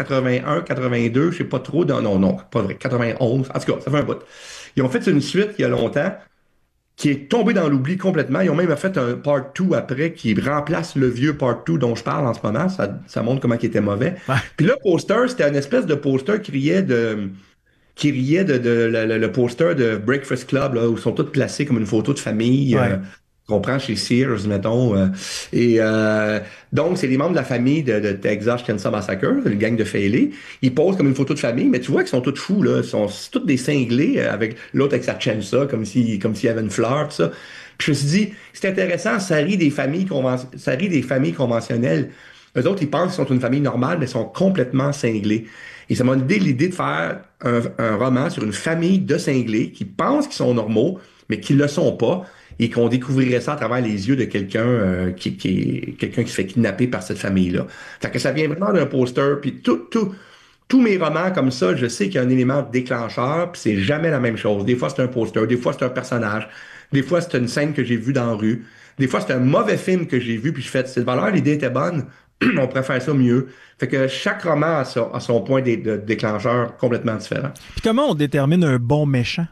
1981-82, je sais pas trop, non, pas vrai, 91, en tout cas, ça fait un bout. Ils ont fait une suite il y a longtemps qui est tombée dans l'oubli complètement. Ils ont même fait un Part 2 après qui remplace le vieux Part 2 dont je parle en ce moment. Ça montre comment il était mauvais. Ouais. Puis le poster, c'était une espèce de poster qui riait de le poster de Breakfast Club, là, où ils sont tous placés comme une photo de famille. Ouais. qu'on prend chez Sears, mettons. Donc, c'est les membres de la famille de Texas Chainsaw Massacre, le gang de Faley. Ils posent comme une photo de famille, mais tu vois qu'ils sont tous fous, là. Ils sont tous des cinglés, avec l'autre avec sa chainsaw, comme s'il y avait une fleur, tout ça. Puis je me suis dit, c'est intéressant, ça rit des familles conventionnelles. Eux autres, ils pensent qu'ils sont une famille normale, mais ils sont complètement cinglés. Et ça m'a donné l'idée de faire un roman sur une famille de cinglés qui pensent qu'ils sont normaux, mais qui le sont pas, et qu'on découvrirait ça à travers les yeux de quelqu'un quelqu'un qui se fait kidnapper par cette famille-là. Fait que ça vient vraiment d'un poster, puis tous mes romans comme ça, je sais qu'il y a un élément déclencheur, puis c'est jamais la même chose. Des fois, c'est un poster, des fois, c'est un personnage, des fois, c'est une scène que j'ai vue dans la rue, des fois, c'est un mauvais film que j'ai vu, puis je fais, cette valeur, l'idée était bonne, on pourrait faire ça mieux. Fait que chaque roman a son point de déclencheur complètement différent. Puis comment on détermine un bon méchant?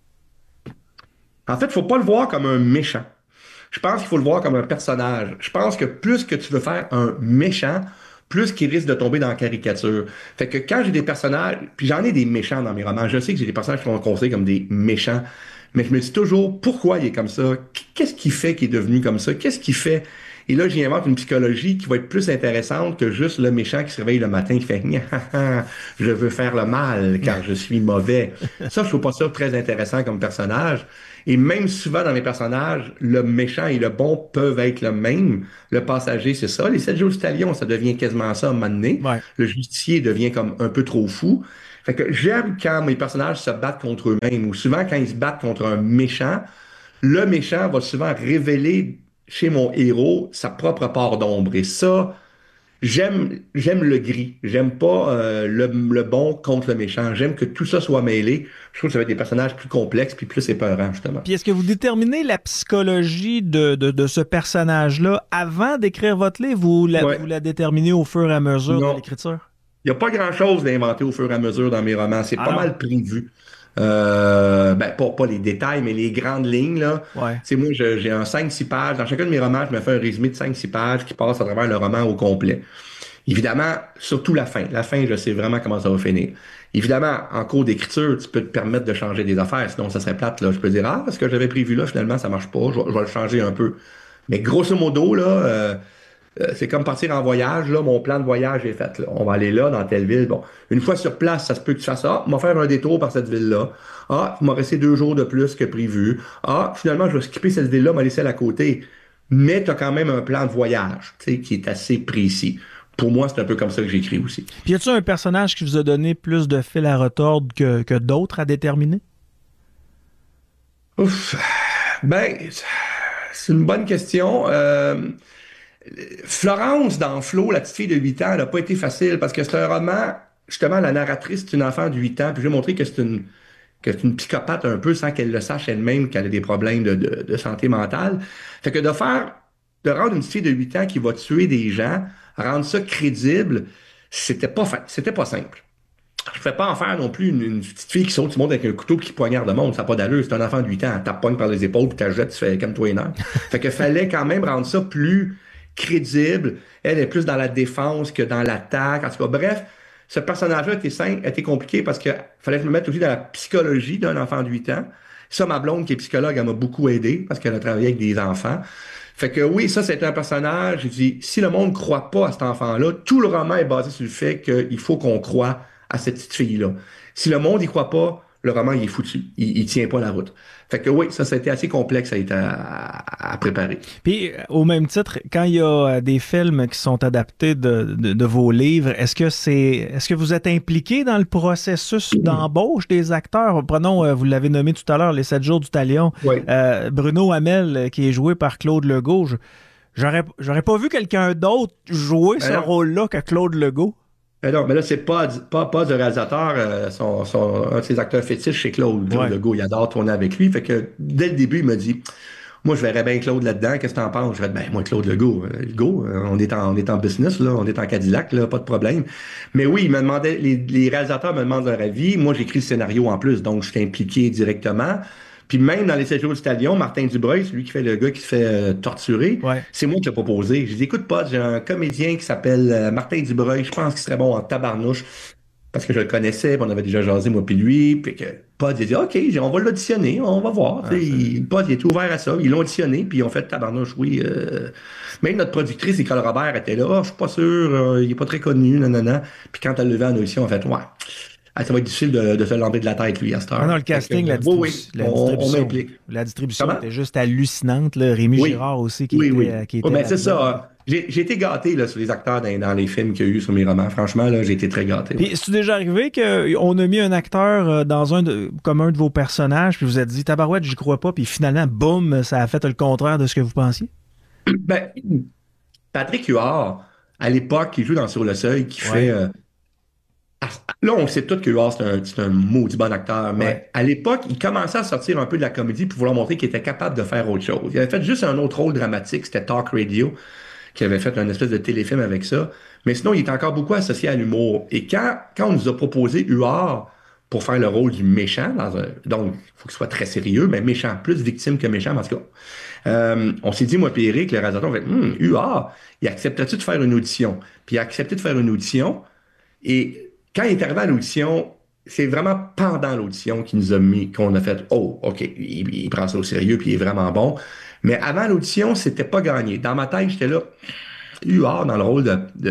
En fait, il faut pas le voir comme un méchant. Je pense qu'il faut le voir comme un personnage. Je pense que plus que tu veux faire un méchant, plus qu'il risque de tomber dans la caricature. Fait que quand j'ai des personnages, puis j'en ai des méchants dans mes romans, je sais que j'ai des personnages qui sont considérés comme des méchants, mais je me dis toujours, pourquoi il est comme ça? Qu'est-ce qui fait qu'il est devenu comme ça? Qu'est-ce qui fait... Et là, j'y invente une psychologie qui va être plus intéressante que juste le méchant qui se réveille le matin et qui fait « Je veux faire le mal car je suis mauvais ». Ça, je trouve pas ça très intéressant comme personnage. Et même souvent dans mes personnages, le méchant et le bon peuvent être le même. Le passager, c'est ça. Les 7 jours du talion, ça devient quasiment ça à un moment donné. Ouais. Le justicier devient comme un peu trop fou. Fait que j'aime quand mes personnages se battent contre eux-mêmes, ou souvent quand ils se battent contre un méchant, le méchant va souvent révéler chez mon héros sa propre part d'ombre. Et ça, j'aime le gris. J'aime pas le bon contre le méchant. J'aime que tout ça soit mêlé. Je trouve que ça va être des personnages plus complexes puis plus épeurants, justement. Puis est-ce que vous déterminez la psychologie de ce personnage-là avant d'écrire votre livre ou vous la déterminez au fur et à mesure de l'écriture? Il n'y a pas grand-chose d'inventer au fur et à mesure dans mes romans. C'est pas mal prévu. Pas les détails, mais les grandes lignes, là. Ouais. Tu sais, moi, j'ai un 5-6 pages. Dans chacun de mes romans, je me fais un résumé de 5-6 pages qui passe à travers le roman au complet. Évidemment, surtout la fin. La fin, je sais vraiment comment ça va finir. Évidemment, en cours d'écriture, tu peux te permettre de changer des affaires, sinon ça serait plate, là. Je peux dire, ce que j'avais prévu là, finalement, ça marche pas. Je vais le changer un peu. Mais grosso modo, là, c'est comme partir en voyage, là, mon plan de voyage est fait, là. On va aller là, dans telle ville. Bon, une fois sur place, ça se peut que tu fasses on va faire un détour par cette ville-là. Il m'a resté 2 jours de plus que prévu. Finalement, je vais skipper cette ville-là, m'a laissé à côté. Mais tu as quand même un plan de voyage, tu sais, qui est assez précis. Pour moi, c'est un peu comme ça que j'écris aussi. Puis y a-t-il un personnage qui vous a donné plus de fil à retordre que d'autres à déterminer? C'est une bonne question. Florence, dans Flo, la petite fille de 8 ans, elle n'a pas été facile parce que c'est un roman, justement, la narratrice, c'est une enfant de 8 ans, puis je vais montrer que c'est une psychopathe un peu sans qu'elle le sache elle-même qu'elle a des problèmes de santé mentale. Fait que de rendre une petite fille de 8 ans qui va tuer des gens, rendre ça crédible, c'était pas simple. Je ne fais pas en faire non plus une petite fille qui saute du monde avec un couteau qui poignarde le monde. Ça n'a pas d'allure. C'est un enfant de 8 ans. Elle tape par les épaules puis tu la jettes, tu fais comme toi une heure. Fait que fallait quand même rendre ça plus crédible. Elle est plus dans la défense que dans l'attaque. En tout cas, bref, ce personnage-là était compliqué parce que fallait que je me mette aussi dans la psychologie d'un enfant de 8 ans. Ça, ma blonde qui est psychologue, elle m'a beaucoup aidé parce qu'elle a travaillé avec des enfants. Fait que oui, ça, c'est un personnage. J'ai dit, si le monde ne croit pas à cet enfant-là, tout le roman est basé sur le fait qu'il faut qu'on croie à cette petite fille-là. Si le monde n'y croit pas, le roman, il est foutu. Il tient pas la route. Fait que oui, ça a été assez complexe à préparer. Puis, au même titre, quand il y a des films qui sont adaptés de vos livres, est-ce que vous êtes impliqué dans le processus d'embauche des acteurs? Prenons, vous l'avez nommé tout à l'heure, les 7 jours du talion. Oui. Bruno Hamel, qui est joué par Claude Legault. J'aurais pas vu quelqu'un d'autre jouer ce rôle-là que Claude Legault. Non, mais là, c'est pas de réalisateur. Un de ses acteurs fétiches, c'est Claude Legault. Il adore tourner avec lui. Fait que dès le début, il m'a dit, moi, je verrais bien Claude là-dedans. Qu'est-ce que t'en penses? Je vais dire, moi, Claude Legault. On est en business, là. On est en Cadillac, là. Pas de problème. Mais oui, il me demandait, les réalisateurs me demandent leur avis. Moi, j'écris le scénario en plus. Donc, je suis impliqué directement. Puis même dans les 7 jours du talion, Martin Dubreuil, celui qui fait le gars qui se fait torturer, c'est moi qui l'ai proposé. J'ai dit, écoute, j'ai un comédien qui s'appelle Martin Dubreuil, je pense qu'il serait bon en tabarnouche. parce que je le connaissais, puis on avait déjà jasé, moi puis lui, puis que Pod, il a dit, OK, on va l'auditionner, on va voir. Pod, il était ouvert à ça, ils l'ont auditionné, puis ils ont fait tabarnouche, oui. Même notre productrice, Nicole Robert, était là, je suis pas sûr, il est pas très connu, nanana. Puis quand elle levé en audition, elle a fait, ouais. Ça va être difficile de se lamber de la tête, lui, à cette heure. Non, le casting, la distribution était juste hallucinante. Là. Rémi Girard aussi, qui était ben, c'est ça. J'ai été gâté là, sur les acteurs dans les films qu'il y a eu sur mes romans. Franchement, là, j'ai été très gâté. Puis, est-ce déjà arrivé qu'on a mis un acteur comme un de vos personnages, puis vous vous êtes dit, tabarouette, j'y crois pas, puis finalement, boum, ça a fait le contraire de ce que vous pensiez? Ben, Patrick Huard, à l'époque, qui joue dans Sur le Seuil, qui fait... Là, on sait tous que Huard, c'est un maudit bon acteur, mais à l'époque, il commençait à sortir un peu de la comédie pour vouloir montrer qu'il était capable de faire autre chose. Il avait fait juste un autre rôle dramatique, c'était Talk Radio, qui avait fait une espèce de téléfilm avec ça. Mais sinon, il était encore beaucoup associé à l'humour. Et quand on nous a proposé Huard pour faire le rôle du méchant, donc il faut qu'il soit très sérieux, mais méchant, plus victime que méchant, en tout cas. On s'est dit, moi et Eric, le réalisateur, on fait, Huard, il acceptait-tu de faire une audition? Puis il a accepté de faire une audition, et quand il est arrivé à l'audition, c'est vraiment pendant l'audition qu'il nous a mis, qu'on a fait, oh, OK, il prend ça au sérieux, puis il est vraiment bon. Mais avant l'audition, c'était pas gagné. Dans ma tête, j'étais là, Huard dans le rôle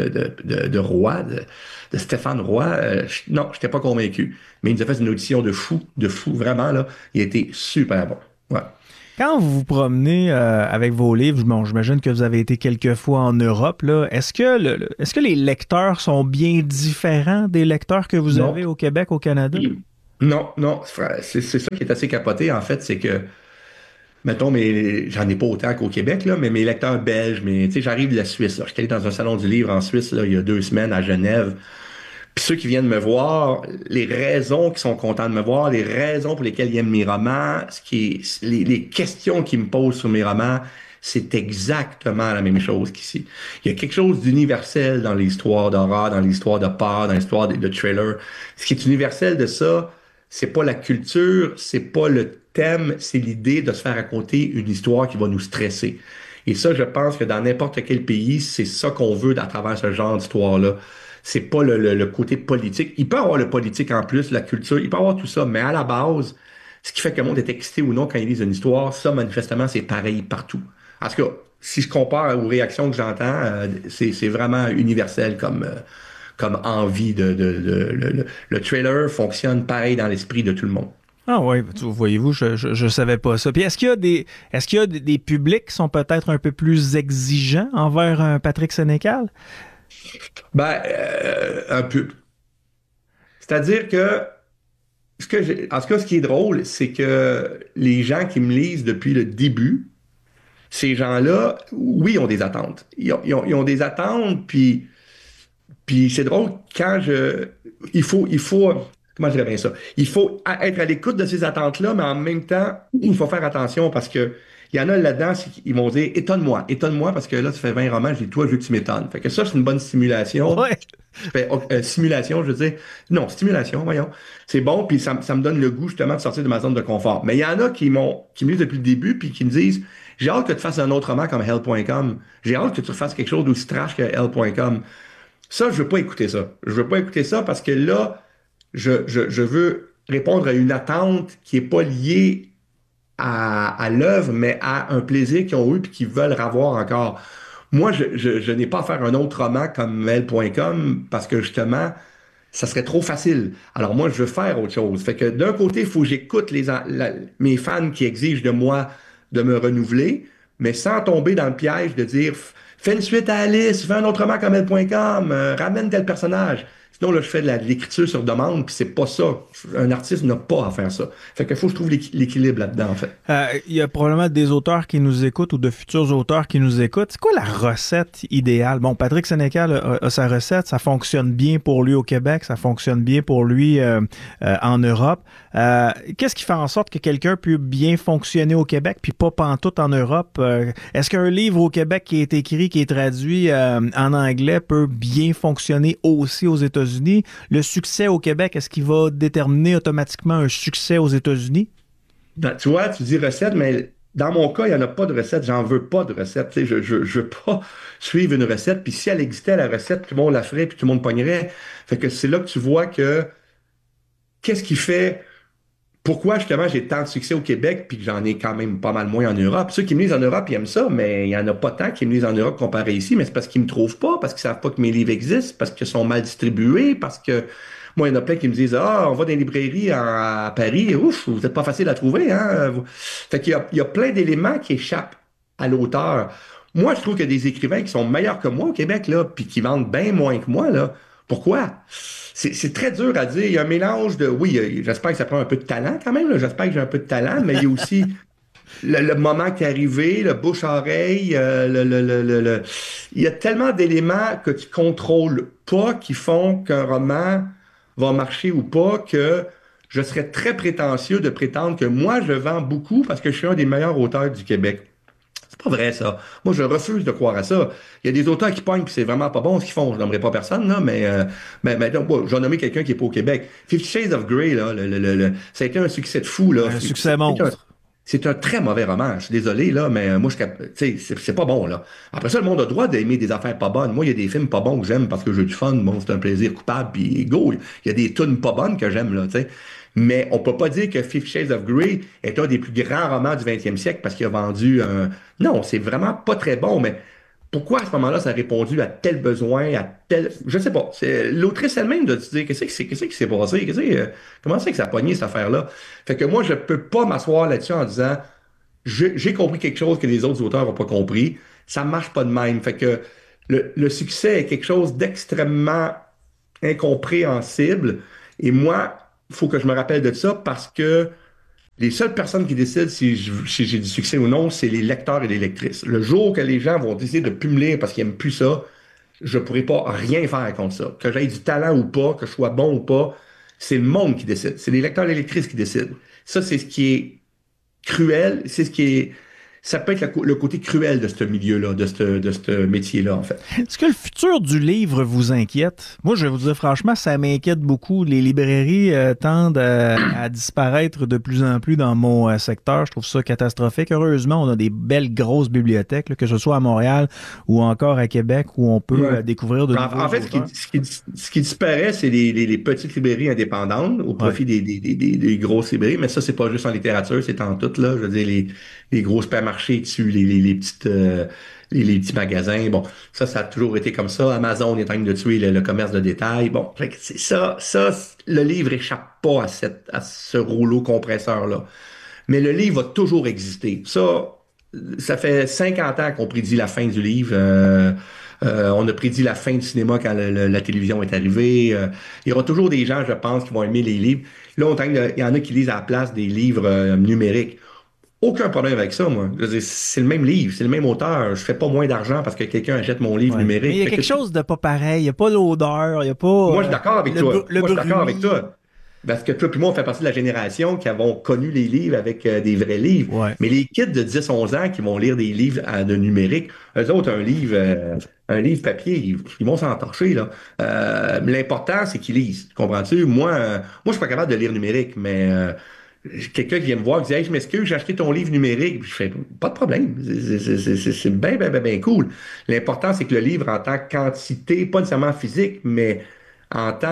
de Roy, de Stéphane Roy. Non, j'étais pas convaincu. Mais il nous a fait une audition de fou, vraiment, là. Il était super bon. Ouais. Quand vous vous promenez avec vos livres, bon, j'imagine que vous avez été quelques fois en Europe, là. Est-ce que les lecteurs sont bien différents des lecteurs que vous avez au Québec, au Canada? Non. C'est ça qui est assez capoté, en fait, c'est que, mettons, j'en ai pas autant qu'au Québec, là, mais mes lecteurs belges, j'arrive de la Suisse, là. J'étais allé dans un salon du livre en Suisse, là, il y a 2 semaines, à Genève. Puis ceux qui viennent me voir, les raisons qui sont contents de me voir, les raisons pour lesquelles ils aiment mes romans, les questions qu'ils me posent sur mes romans, c'est exactement la même chose qu'ici. Il y a quelque chose d'universel dans l'histoire d'horreur, dans l'histoire de peur, dans l'histoire de thriller. Ce qui est universel de ça, c'est pas la culture, c'est pas le thème, c'est l'idée de se faire raconter une histoire qui va nous stresser. Et ça, je pense que dans n'importe quel pays, c'est ça qu'on veut à travers ce genre d'histoire-là. C'est pas le côté politique. Il peut y avoir le politique en plus, la culture, il peut y avoir tout ça, mais à la base, ce qui fait que le monde est excité ou non quand ils lisent une histoire, ça, manifestement, c'est pareil partout. En tout cas, si je compare aux réactions que j'entends, c'est vraiment universel comme envie le trailer fonctionne pareil dans l'esprit de tout le monde. Ah oui, voyez-vous, je savais pas ça. Puis est-ce qu'il y a des publics qui sont peut-être un peu plus exigeants envers un Patrick Sénécal? Ben, un peu. C'est-à-dire que, en tout cas, ce qui est drôle, c'est que les gens qui me lisent depuis le début, ces gens-là, oui, ils ont des attentes. Ils ont des attentes, puis c'est drôle, il faut, comment je dirais bien ça? Il faut être à l'écoute de ces attentes-là, mais en même temps, il faut faire attention parce que il y en a là-dedans, ils vont dire étonne-moi parce que là, tu fais 20 romans, je dis toi, je veux que tu m'étonnes. Fait que ça, c'est une bonne stimulation. Ouais. Simulation, je veux dire. Non, stimulation, voyons. C'est bon, puis ça me donne le goût justement de sortir de ma zone de confort. Mais il y en a qui me lisent depuis le début, puis qui me disent j'ai hâte que tu fasses un autre roman comme Hell.com. J'ai hâte que tu fasses quelque chose d'aussi trash que Hell.com. Ça, je veux pas écouter ça. Je veux pas écouter ça parce que là, je veux répondre à une attente qui est pas liée à l'œuvre, mais à un plaisir qu'ils ont eu et qu'ils veulent avoir encore. Moi, je n'ai pas à faire un autre roman comme Hell.com parce que justement, ça serait trop facile. Alors moi, je veux faire autre chose. Fait que d'un côté, il faut que j'écoute mes fans qui exigent de moi de me renouveler, mais sans tomber dans le piège de dire fais une suite à Alice, fais un autre roman comme Elle.com, ramène tel personnage. Sinon, là, je fais de l'écriture sur demande, puis c'est pas ça. Un artiste n'a pas à faire ça. Fait qu'il faut que je trouve l'équilibre là-dedans, en fait. Il y a probablement des auteurs qui nous écoutent ou de futurs auteurs qui nous écoutent. C'est quoi la recette idéale? Bon, Patrick Sénécal a sa recette. Ça fonctionne bien pour lui au Québec. Ça fonctionne bien pour lui en Europe. Qu'est-ce qui fait en sorte que quelqu'un peut bien fonctionner au Québec puis pas pantoute en Europe? Est-ce qu'un livre au Québec qui est écrit, qui est traduit en anglais peut bien fonctionner aussi aux États-Unis? Le succès au Québec, est-ce qu'il va déterminer automatiquement un succès aux États-Unis? Ben, tu vois, tu dis recette, mais dans mon cas, il n'y en a pas de recette. J'en veux pas de recette. Je veux pas suivre une recette. Puis si elle existait, la recette, tout le monde la ferait, puis tout le monde pognerait. Fait que c'est là que tu vois que qu'est-ce qui fait... Pourquoi, justement, j'ai tant de succès au Québec puis que j'en ai quand même pas mal moins en Europe? Ceux qui me lisent en Europe, ils aiment ça, mais il n'y en a pas tant qui me lisent en Europe comparé ici, mais c'est parce qu'ils me trouvent pas, parce qu'ils savent pas que mes livres existent, parce qu'ils sont mal distribués, parce que moi, il y en a plein qui me disent « Ah, on va dans les librairies à Paris, ouf, vous n'êtes pas facile à trouver, hein? » Fait qu'il y a plein d'éléments qui échappent à l'auteur. Moi, je trouve qu'il y a des écrivains qui sont meilleurs que moi au Québec, là, puis qui vendent bien moins que moi, là. Pourquoi? C'est très dur à dire. Il y a un mélange de... Oui, j'espère que ça prend un peu de talent quand même. J'espère que j'ai un peu de talent, mais il y a aussi le moment qui est arrivé, le bouche-oreille, il y a tellement d'éléments que tu contrôles pas qui font qu'un roman va marcher ou pas que je serais très prétentieux de prétendre que moi, je vends beaucoup parce que je suis un des meilleurs auteurs du Québec. C'est pas vrai, ça. Moi, je refuse de croire à ça. Il y a des auteurs qui pognent puis c'est vraiment pas bon ce qu'ils font. Je nommerai pas personne, là, mais donc, bon, j'ai nommé quelqu'un qui est pas au Québec. 50 Shades of Grey, là, ça a été un succès de fou, là. Un succès monstre. C'est un très mauvais roman. Je suis désolé, là, mais moi, c'est pas bon, là. Après ça, le monde a le droit d'aimer des affaires pas bonnes. Moi, il y a des films pas bons que j'aime parce que j'ai du fun. Bon, c'est un plaisir coupable, puis go. Il y a des tunes pas bonnes que j'aime, là, tu sais. Mais on peut pas dire que 50 Shades of Grey est un des plus grands romans du 20e siècle parce qu'il a vendu un... Non, c'est vraiment pas très bon, mais pourquoi à ce moment-là ça a répondu à tel besoin, à tel... Je sais pas. C'est l'autrice elle-même de se dire qu'est-ce qui s'est passé, comment c'est que ça a pogné cette affaire-là. Fait que moi, je peux pas m'asseoir là-dessus en disant j'ai compris quelque chose que les autres auteurs n'ont pas compris. Ça marche pas de même. Fait que le succès est quelque chose d'extrêmement incompréhensible. Et moi, il faut que je me rappelle de ça parce que les seules personnes qui décident si j'ai du succès ou non, c'est les lecteurs et les lectrices. Le jour que les gens vont décider de plus me lire parce qu'ils n'aiment plus ça, je ne pourrai pas rien faire contre ça. Que j'aie du talent ou pas, que je sois bon ou pas, c'est le monde qui décide. C'est les lecteurs et les lectrices qui décident. Ça, c'est ce qui est cruel, c'est ce qui est... Ça peut être le côté cruel de ce milieu-là, de ce métier-là, en fait. Est-ce que le futur du livre vous inquiète? Moi, je vais vous dire franchement, ça m'inquiète beaucoup. Les librairies tendent à disparaître de plus en plus dans mon secteur. Je trouve ça catastrophique. Heureusement, on a des belles grosses bibliothèques, là, que ce soit à Montréal ou encore à Québec, où on peut découvrir de nouveaux En fait, ce qui disparaît, c'est les petites librairies indépendantes au profit des grosses librairies. Mais ça, c'est pas juste en littérature, c'est en tout, là. Je veux dire, les gros supermarchés dessus, les petits magasins. Bon, ça a toujours été comme ça. Amazon est en train de tuer le commerce de détail. Bon, c'est ça, le livre échappe pas à ce rouleau compresseur-là. Mais le livre va toujours exister. Ça fait 50 ans qu'on prédit la fin du livre. On a prédit la fin du cinéma quand la télévision est arrivée. Il y aura toujours des gens, je pense, qui vont aimer les livres. Là, il y en a qui lisent à la place des livres numériques. Aucun problème avec ça, moi. Je veux dire, c'est le même livre, c'est le même auteur. Je fais pas moins d'argent parce que quelqu'un achète mon livre numérique. Mais il y a quelque chose de pas pareil. Il n'y a pas l'odeur, il n'y a pas... Moi, je suis d'accord avec toi. Je suis d'accord avec toi. Parce que toi puis moi, on fait partie de la génération qui avons connu les livres avec des vrais livres. Ouais. Mais les kids de 10-11 ans qui vont lire des livres de numérique, eux autres, un livre papier, ils vont s'en torcher, là. L'important, c'est qu'ils lisent. Comprends-tu? Moi, je suis pas capable de lire numérique, mais... quelqu'un qui vient me voir et dit « Hey, je m'excuse, j'ai acheté ton livre numérique. » Je fais « Pas de problème. C'est bien cool. » L'important, c'est que le livre, en tant que quantité, pas nécessairement physique, mais en tant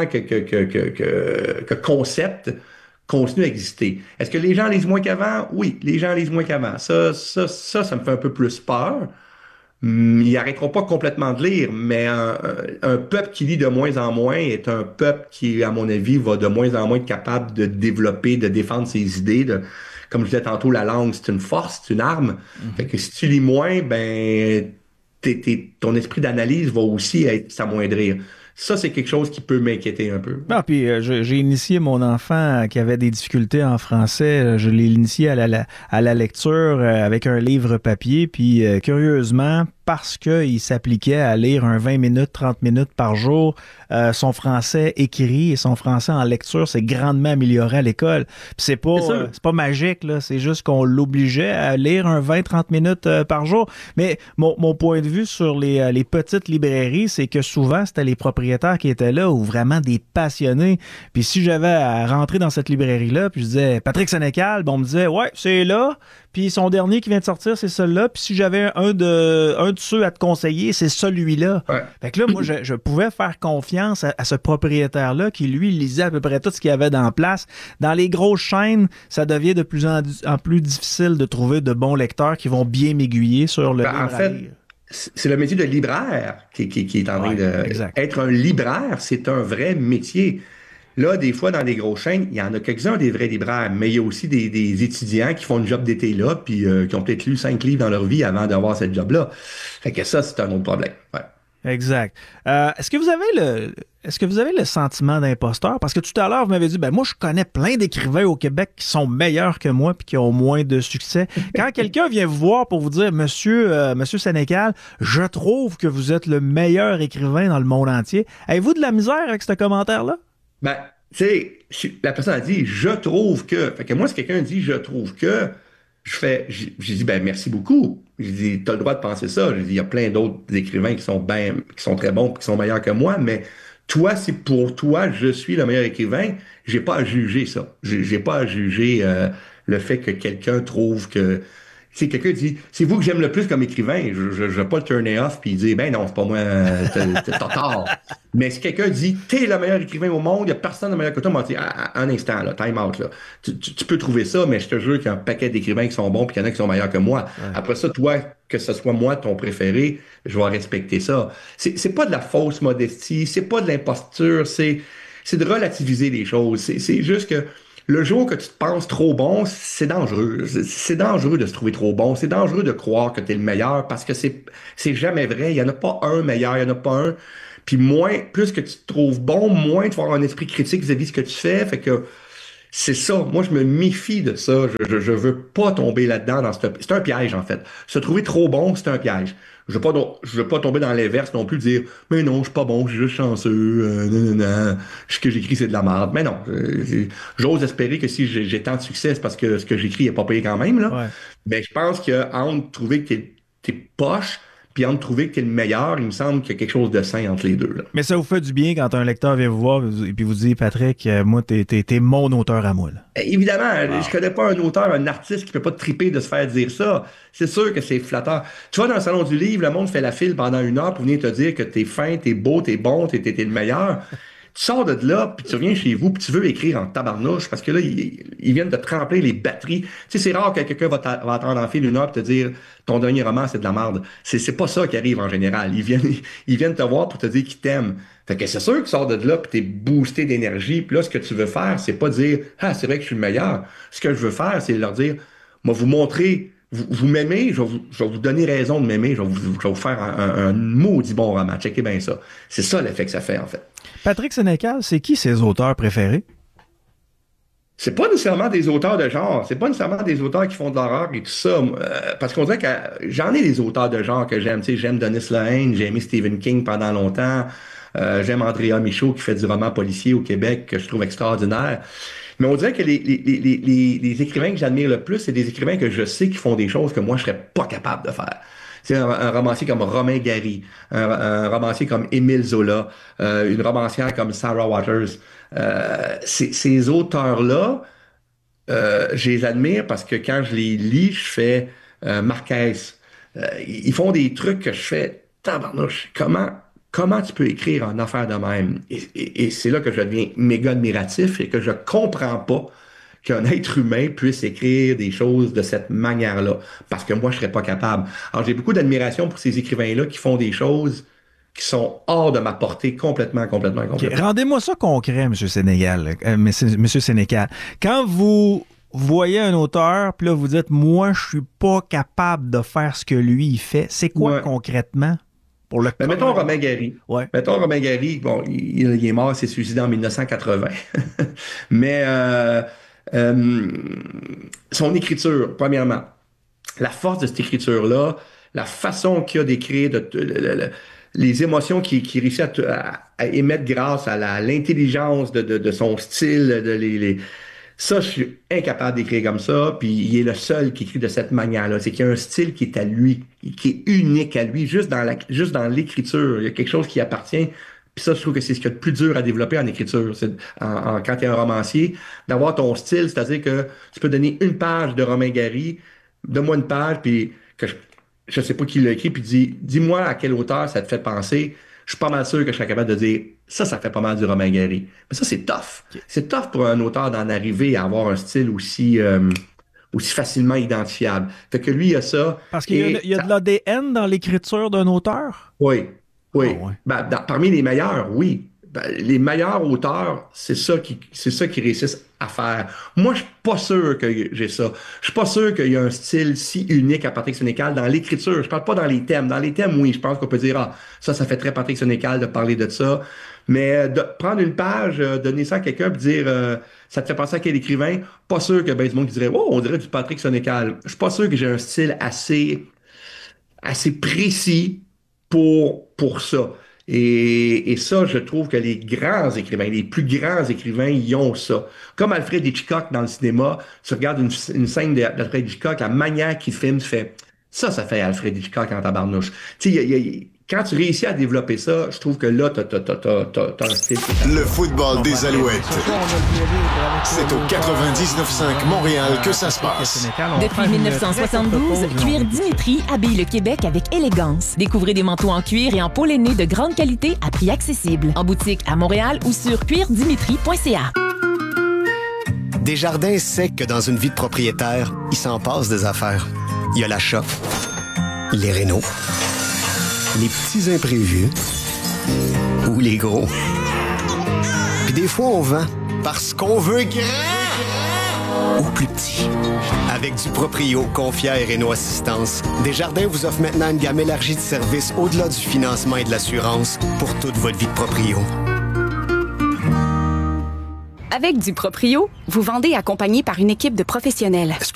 que concept, continue à exister. Est-ce que les gens lisent moins qu'avant? Oui, les gens lisent moins qu'avant. Ça me fait un peu plus peur. Ils n'arrêteront pas complètement de lire, mais un peuple qui lit de moins en moins est un peuple qui, à mon avis, va de moins en moins être capable de développer, de défendre ses idées. Comme je disais tantôt, la langue, c'est une force, c'est une arme. Fait que si tu lis moins, ben ton esprit d'analyse va aussi s'amoindrir. Ça, c'est quelque chose qui peut m'inquiéter un peu. Ah, puis j'ai initié mon enfant qui avait des difficultés en français. Je l'ai initié à la lecture avec un livre papier. Puis curieusement, parce qu'il s'appliquait à lire un 20 minutes, 30 minutes par jour, son français écrit et son français en lecture s'est grandement amélioré à l'école. Puis c'est pas magique, là, c'est juste qu'on l'obligeait à lire un 20-30 minutes par jour. Mais mon point de vue sur les petites librairies, c'est que souvent, c'était les propriétaires qui étaient là ou vraiment des passionnés. Puis si j'avais à rentrer dans cette librairie-là, puis je disais « Patrick Sénécal », on me disait « Ouais, c'est là ». Puis son dernier qui vient de sortir, c'est celui-là. Puis si j'avais un de ceux à te conseiller, c'est celui-là. Ouais. Fait que là, moi, je pouvais faire confiance à ce propriétaire-là qui, lui, lisait à peu près tout ce qu'il y avait dans la place. Dans les grosses chaînes, ça devient de plus en plus difficile de trouver de bons lecteurs qui vont bien m'aiguiller sur le livre en fait, c'est le métier de libraire qui est en train de... Exact. Être un libraire, c'est un vrai métier. Là, des fois, dans les grosses chaînes, il y en a quelques-uns des vrais libraires, mais il y a aussi des étudiants qui font une job d'été là, puis qui ont peut-être lu 5 livres dans leur vie avant d'avoir cette job-là. Fait que ça, c'est un autre problème. Ouais. Exact. Est-ce que vous avez le sentiment d'imposteur? Parce que tout à l'heure, vous m'avez dit, moi, je connais plein d'écrivains au Québec qui sont meilleurs que moi puis qui ont moins de succès. Quand quelqu'un vient vous voir pour vous dire, Monsieur Sénécal, je trouve que vous êtes le meilleur écrivain dans le monde entier, avez-vous de la misère avec ce commentaire-là? Tu sais, la personne a dit « je trouve que ». Fait que moi, si quelqu'un dit « je trouve que », j'ai dit « merci beaucoup ». J'ai dit « t'as le droit de penser ça ». J'ai dit « il y a plein d'autres écrivains qui sont très bons, qui sont meilleurs que moi, mais toi, si pour toi, je suis le meilleur écrivain, j'ai pas à juger ça. J'ai pas à juger le fait que quelqu'un trouve que... Si quelqu'un dit « c'est vous que j'aime le plus comme écrivain », je vais pas le turner off puis dire « ben non, c'est pas moi, t'as tort ». Mais si quelqu'un dit « t'es le meilleur écrivain au monde, il y a personne de meilleur que toi », moi, un instant, là, time out, là. Tu peux trouver ça, mais je te jure qu'il y a un paquet d'écrivains qui sont bons puis qu'il y en a qui sont meilleurs que moi. Ouais. Après ça, toi, que ce soit moi ton préféré, je vais respecter ça. C'est pas de la fausse modestie, c'est pas de l'imposture, c'est de relativiser les choses. C'est juste que le jour que tu te penses trop bon, c'est dangereux. C'est dangereux de se trouver trop bon. C'est dangereux de croire que tu es le meilleur parce que c'est jamais vrai. Il n'y en a pas un meilleur, il n'y en a pas un. Puis plus que tu te trouves bon, moins tu vas avoir un esprit critique vis-à-vis de ce que tu fais. Fait que c'est ça. Moi, je me méfie de ça. Je veux pas tomber là-dedans. C'est un piège, en fait. Se trouver trop bon, c'est un piège. Je veux pas tomber dans l'inverse non plus, dire « mais non, je suis pas bon, je suis juste chanceux, ce que j'écris, c'est de la merde ». Mais non, j'ose espérer que si j'ai tant de succès, c'est parce que ce que j'écris est pas payé quand même. Là. Ouais. Mais je pense qu'entre trouver que t'es poche, puis entre trouver que t'es le meilleur, il me semble qu'il y a quelque chose de sain entre les deux. Là. Mais ça vous fait du bien quand un lecteur vient vous voir et puis vous dit « Patrick, moi, t'es mon auteur à moi. » Évidemment, je connais pas un auteur, un artiste qui peut pas triper de se faire dire ça. C'est sûr que c'est flatteur. Tu vois, dans le salon du livre, le monde fait la file pendant 1 heure pour venir te dire que t'es fin, t'es beau, t'es bon, t'es le meilleur. Tu sors de là, puis tu reviens chez vous, puis tu veux écrire en tabarnouche, parce que là, ils viennent te tremper les batteries. Tu sais, c'est rare que quelqu'un va attendre en fil 1 heure et te dire « ton dernier roman, c'est de la merde ». C'est pas ça qui arrive en général. Ils viennent te voir pour te dire qu'ils t'aiment. Fait que c'est sûr que tu sors de là, puis t'es boosté d'énergie, puis là, ce que tu veux faire, c'est pas dire « ah, c'est vrai que je suis le meilleur ». Ce que je veux faire, c'est leur dire « moi, vous montrer... Vous m'aimez, je vais vous donner raison de m'aimer, je vais vous faire un maudit bon roman. Checkez bien ça. » C'est ça l'effet que ça fait, en fait. Patrick Sénécal, c'est qui ses auteurs préférés? C'est pas nécessairement des auteurs de genre. C'est pas nécessairement des auteurs qui font de l'horreur et tout ça. Parce qu'on dirait que j'en ai des auteurs de genre que j'aime. Tu sais, j'aime Denis Lehane, j'ai aimé Stephen King pendant longtemps. J'aime Andrea Michaud qui fait du roman policier au Québec que je trouve extraordinaire. Mais on dirait que les écrivains que j'admire le plus, c'est des écrivains que je sais qui font des choses que moi, je serais pas capable de faire. C'est un romancier comme Romain Gary, un romancier comme Émile Zola, une romancière comme Sarah Waters. Ces auteurs-là, je les admire parce que quand je les lis, je fais Marquez. Ils font des trucs que je fais tabarnouche. Comment tu peux écrire en affaires de même? Et c'est là que je deviens méga admiratif et que je comprends pas qu'un être humain puisse écrire des choses de cette manière-là. Parce que moi, je serais pas capable. Alors, j'ai beaucoup d'admiration pour ces écrivains-là qui font des choses qui sont hors de ma portée complètement. Okay. Rendez-moi ça concret, M. Sénécal. Monsieur Sénécal. Quand vous voyez un auteur, puis là, vous dites, moi, je suis pas capable de faire ce que lui, il fait, c'est quoi concrètement? Pour le mettons Romain Gary. Ouais. Mettons Romain Gary, bon, il est mort, il s'est suicidé en 1980. Mais son écriture, premièrement, la force de cette écriture-là, la façon qu'il a d'écrire, les émotions qu'il réussit à émettre grâce à l'intelligence de son style, ça, je suis incapable d'écrire comme ça, puis il est le seul qui écrit de cette manière-là. C'est qu'il y a un style qui est à lui, qui est unique à lui, juste dans l'écriture. Il y a quelque chose qui appartient. Puis ça, je trouve que c'est ce qu'il y a de plus dur à développer en écriture. Quand tu es un romancier, d'avoir ton style, c'est-à-dire que tu peux donner une page de Romain Gary, donne-moi une page, puis que je sais pas qui l'a écrit, puis dis-moi à quel auteur ça te fait penser. Je suis pas mal sûr que je serais capable de dire ça fait pas mal du Romain Gary. Mais ça, c'est tough. Okay. C'est tough pour un auteur d'en arriver à avoir un style aussi facilement identifiable. Fait que lui, il a ça. Parce qu'il y a de l'ADN dans l'écriture d'un auteur? Oui. Oh, ouais. Ben, parmi les meilleurs, oui. Les meilleurs auteurs, c'est ça qu'ils réussissent à faire. Moi, je suis pas sûr que j'ai ça. Je suis pas sûr qu'il y a un style si unique à Patrick Sénécal dans l'écriture. Je parle pas dans les thèmes. Dans les thèmes, oui, je pense qu'on peut dire ça fait très Patrick Sénécal de parler de ça. Mais de prendre une page, donner ça à quelqu'un et dire ça te fait penser à quel écrivain, pas sûr que du monde qui dirait on dirait du Patrick Sénécal. Je suis pas sûr que j'ai un style assez précis pour ça. Et ça, je trouve que les grands écrivains, les plus grands écrivains, ils ont ça. Comme Alfred Hitchcock dans le cinéma, tu regardes une scène d'Alfred Hitchcock, la manière qu'il filme, tu fais ça fait Alfred Hitchcock en tabarnouche. Tu sais, quand tu réussis à développer ça, je trouve que là, t'as un style. Le football des Alouettes. C'est au 99.5 Montréal que ça se passe. Depuis 1972, Cuir Dimitri habille le Québec avec élégance. Découvrez des manteaux en cuir et en peau lainée de grande qualité à prix accessible. En boutique à Montréal ou sur cuirdimitri.ca. Desjardins sait que dans une vie de propriétaire, il s'en passe des affaires. Il y a l'achat, les rénaux, les petits imprévus ou les gros. Puis des fois, on vend parce qu'on veut grand ou plus petit. Avec du Proprio, Confia et Réno Assistance, Desjardins vous offre maintenant une gamme élargie de services au-delà du financement et de l'assurance pour toute votre vie de proprio. Avec du Proprio, vous vendez accompagné par une équipe de professionnels.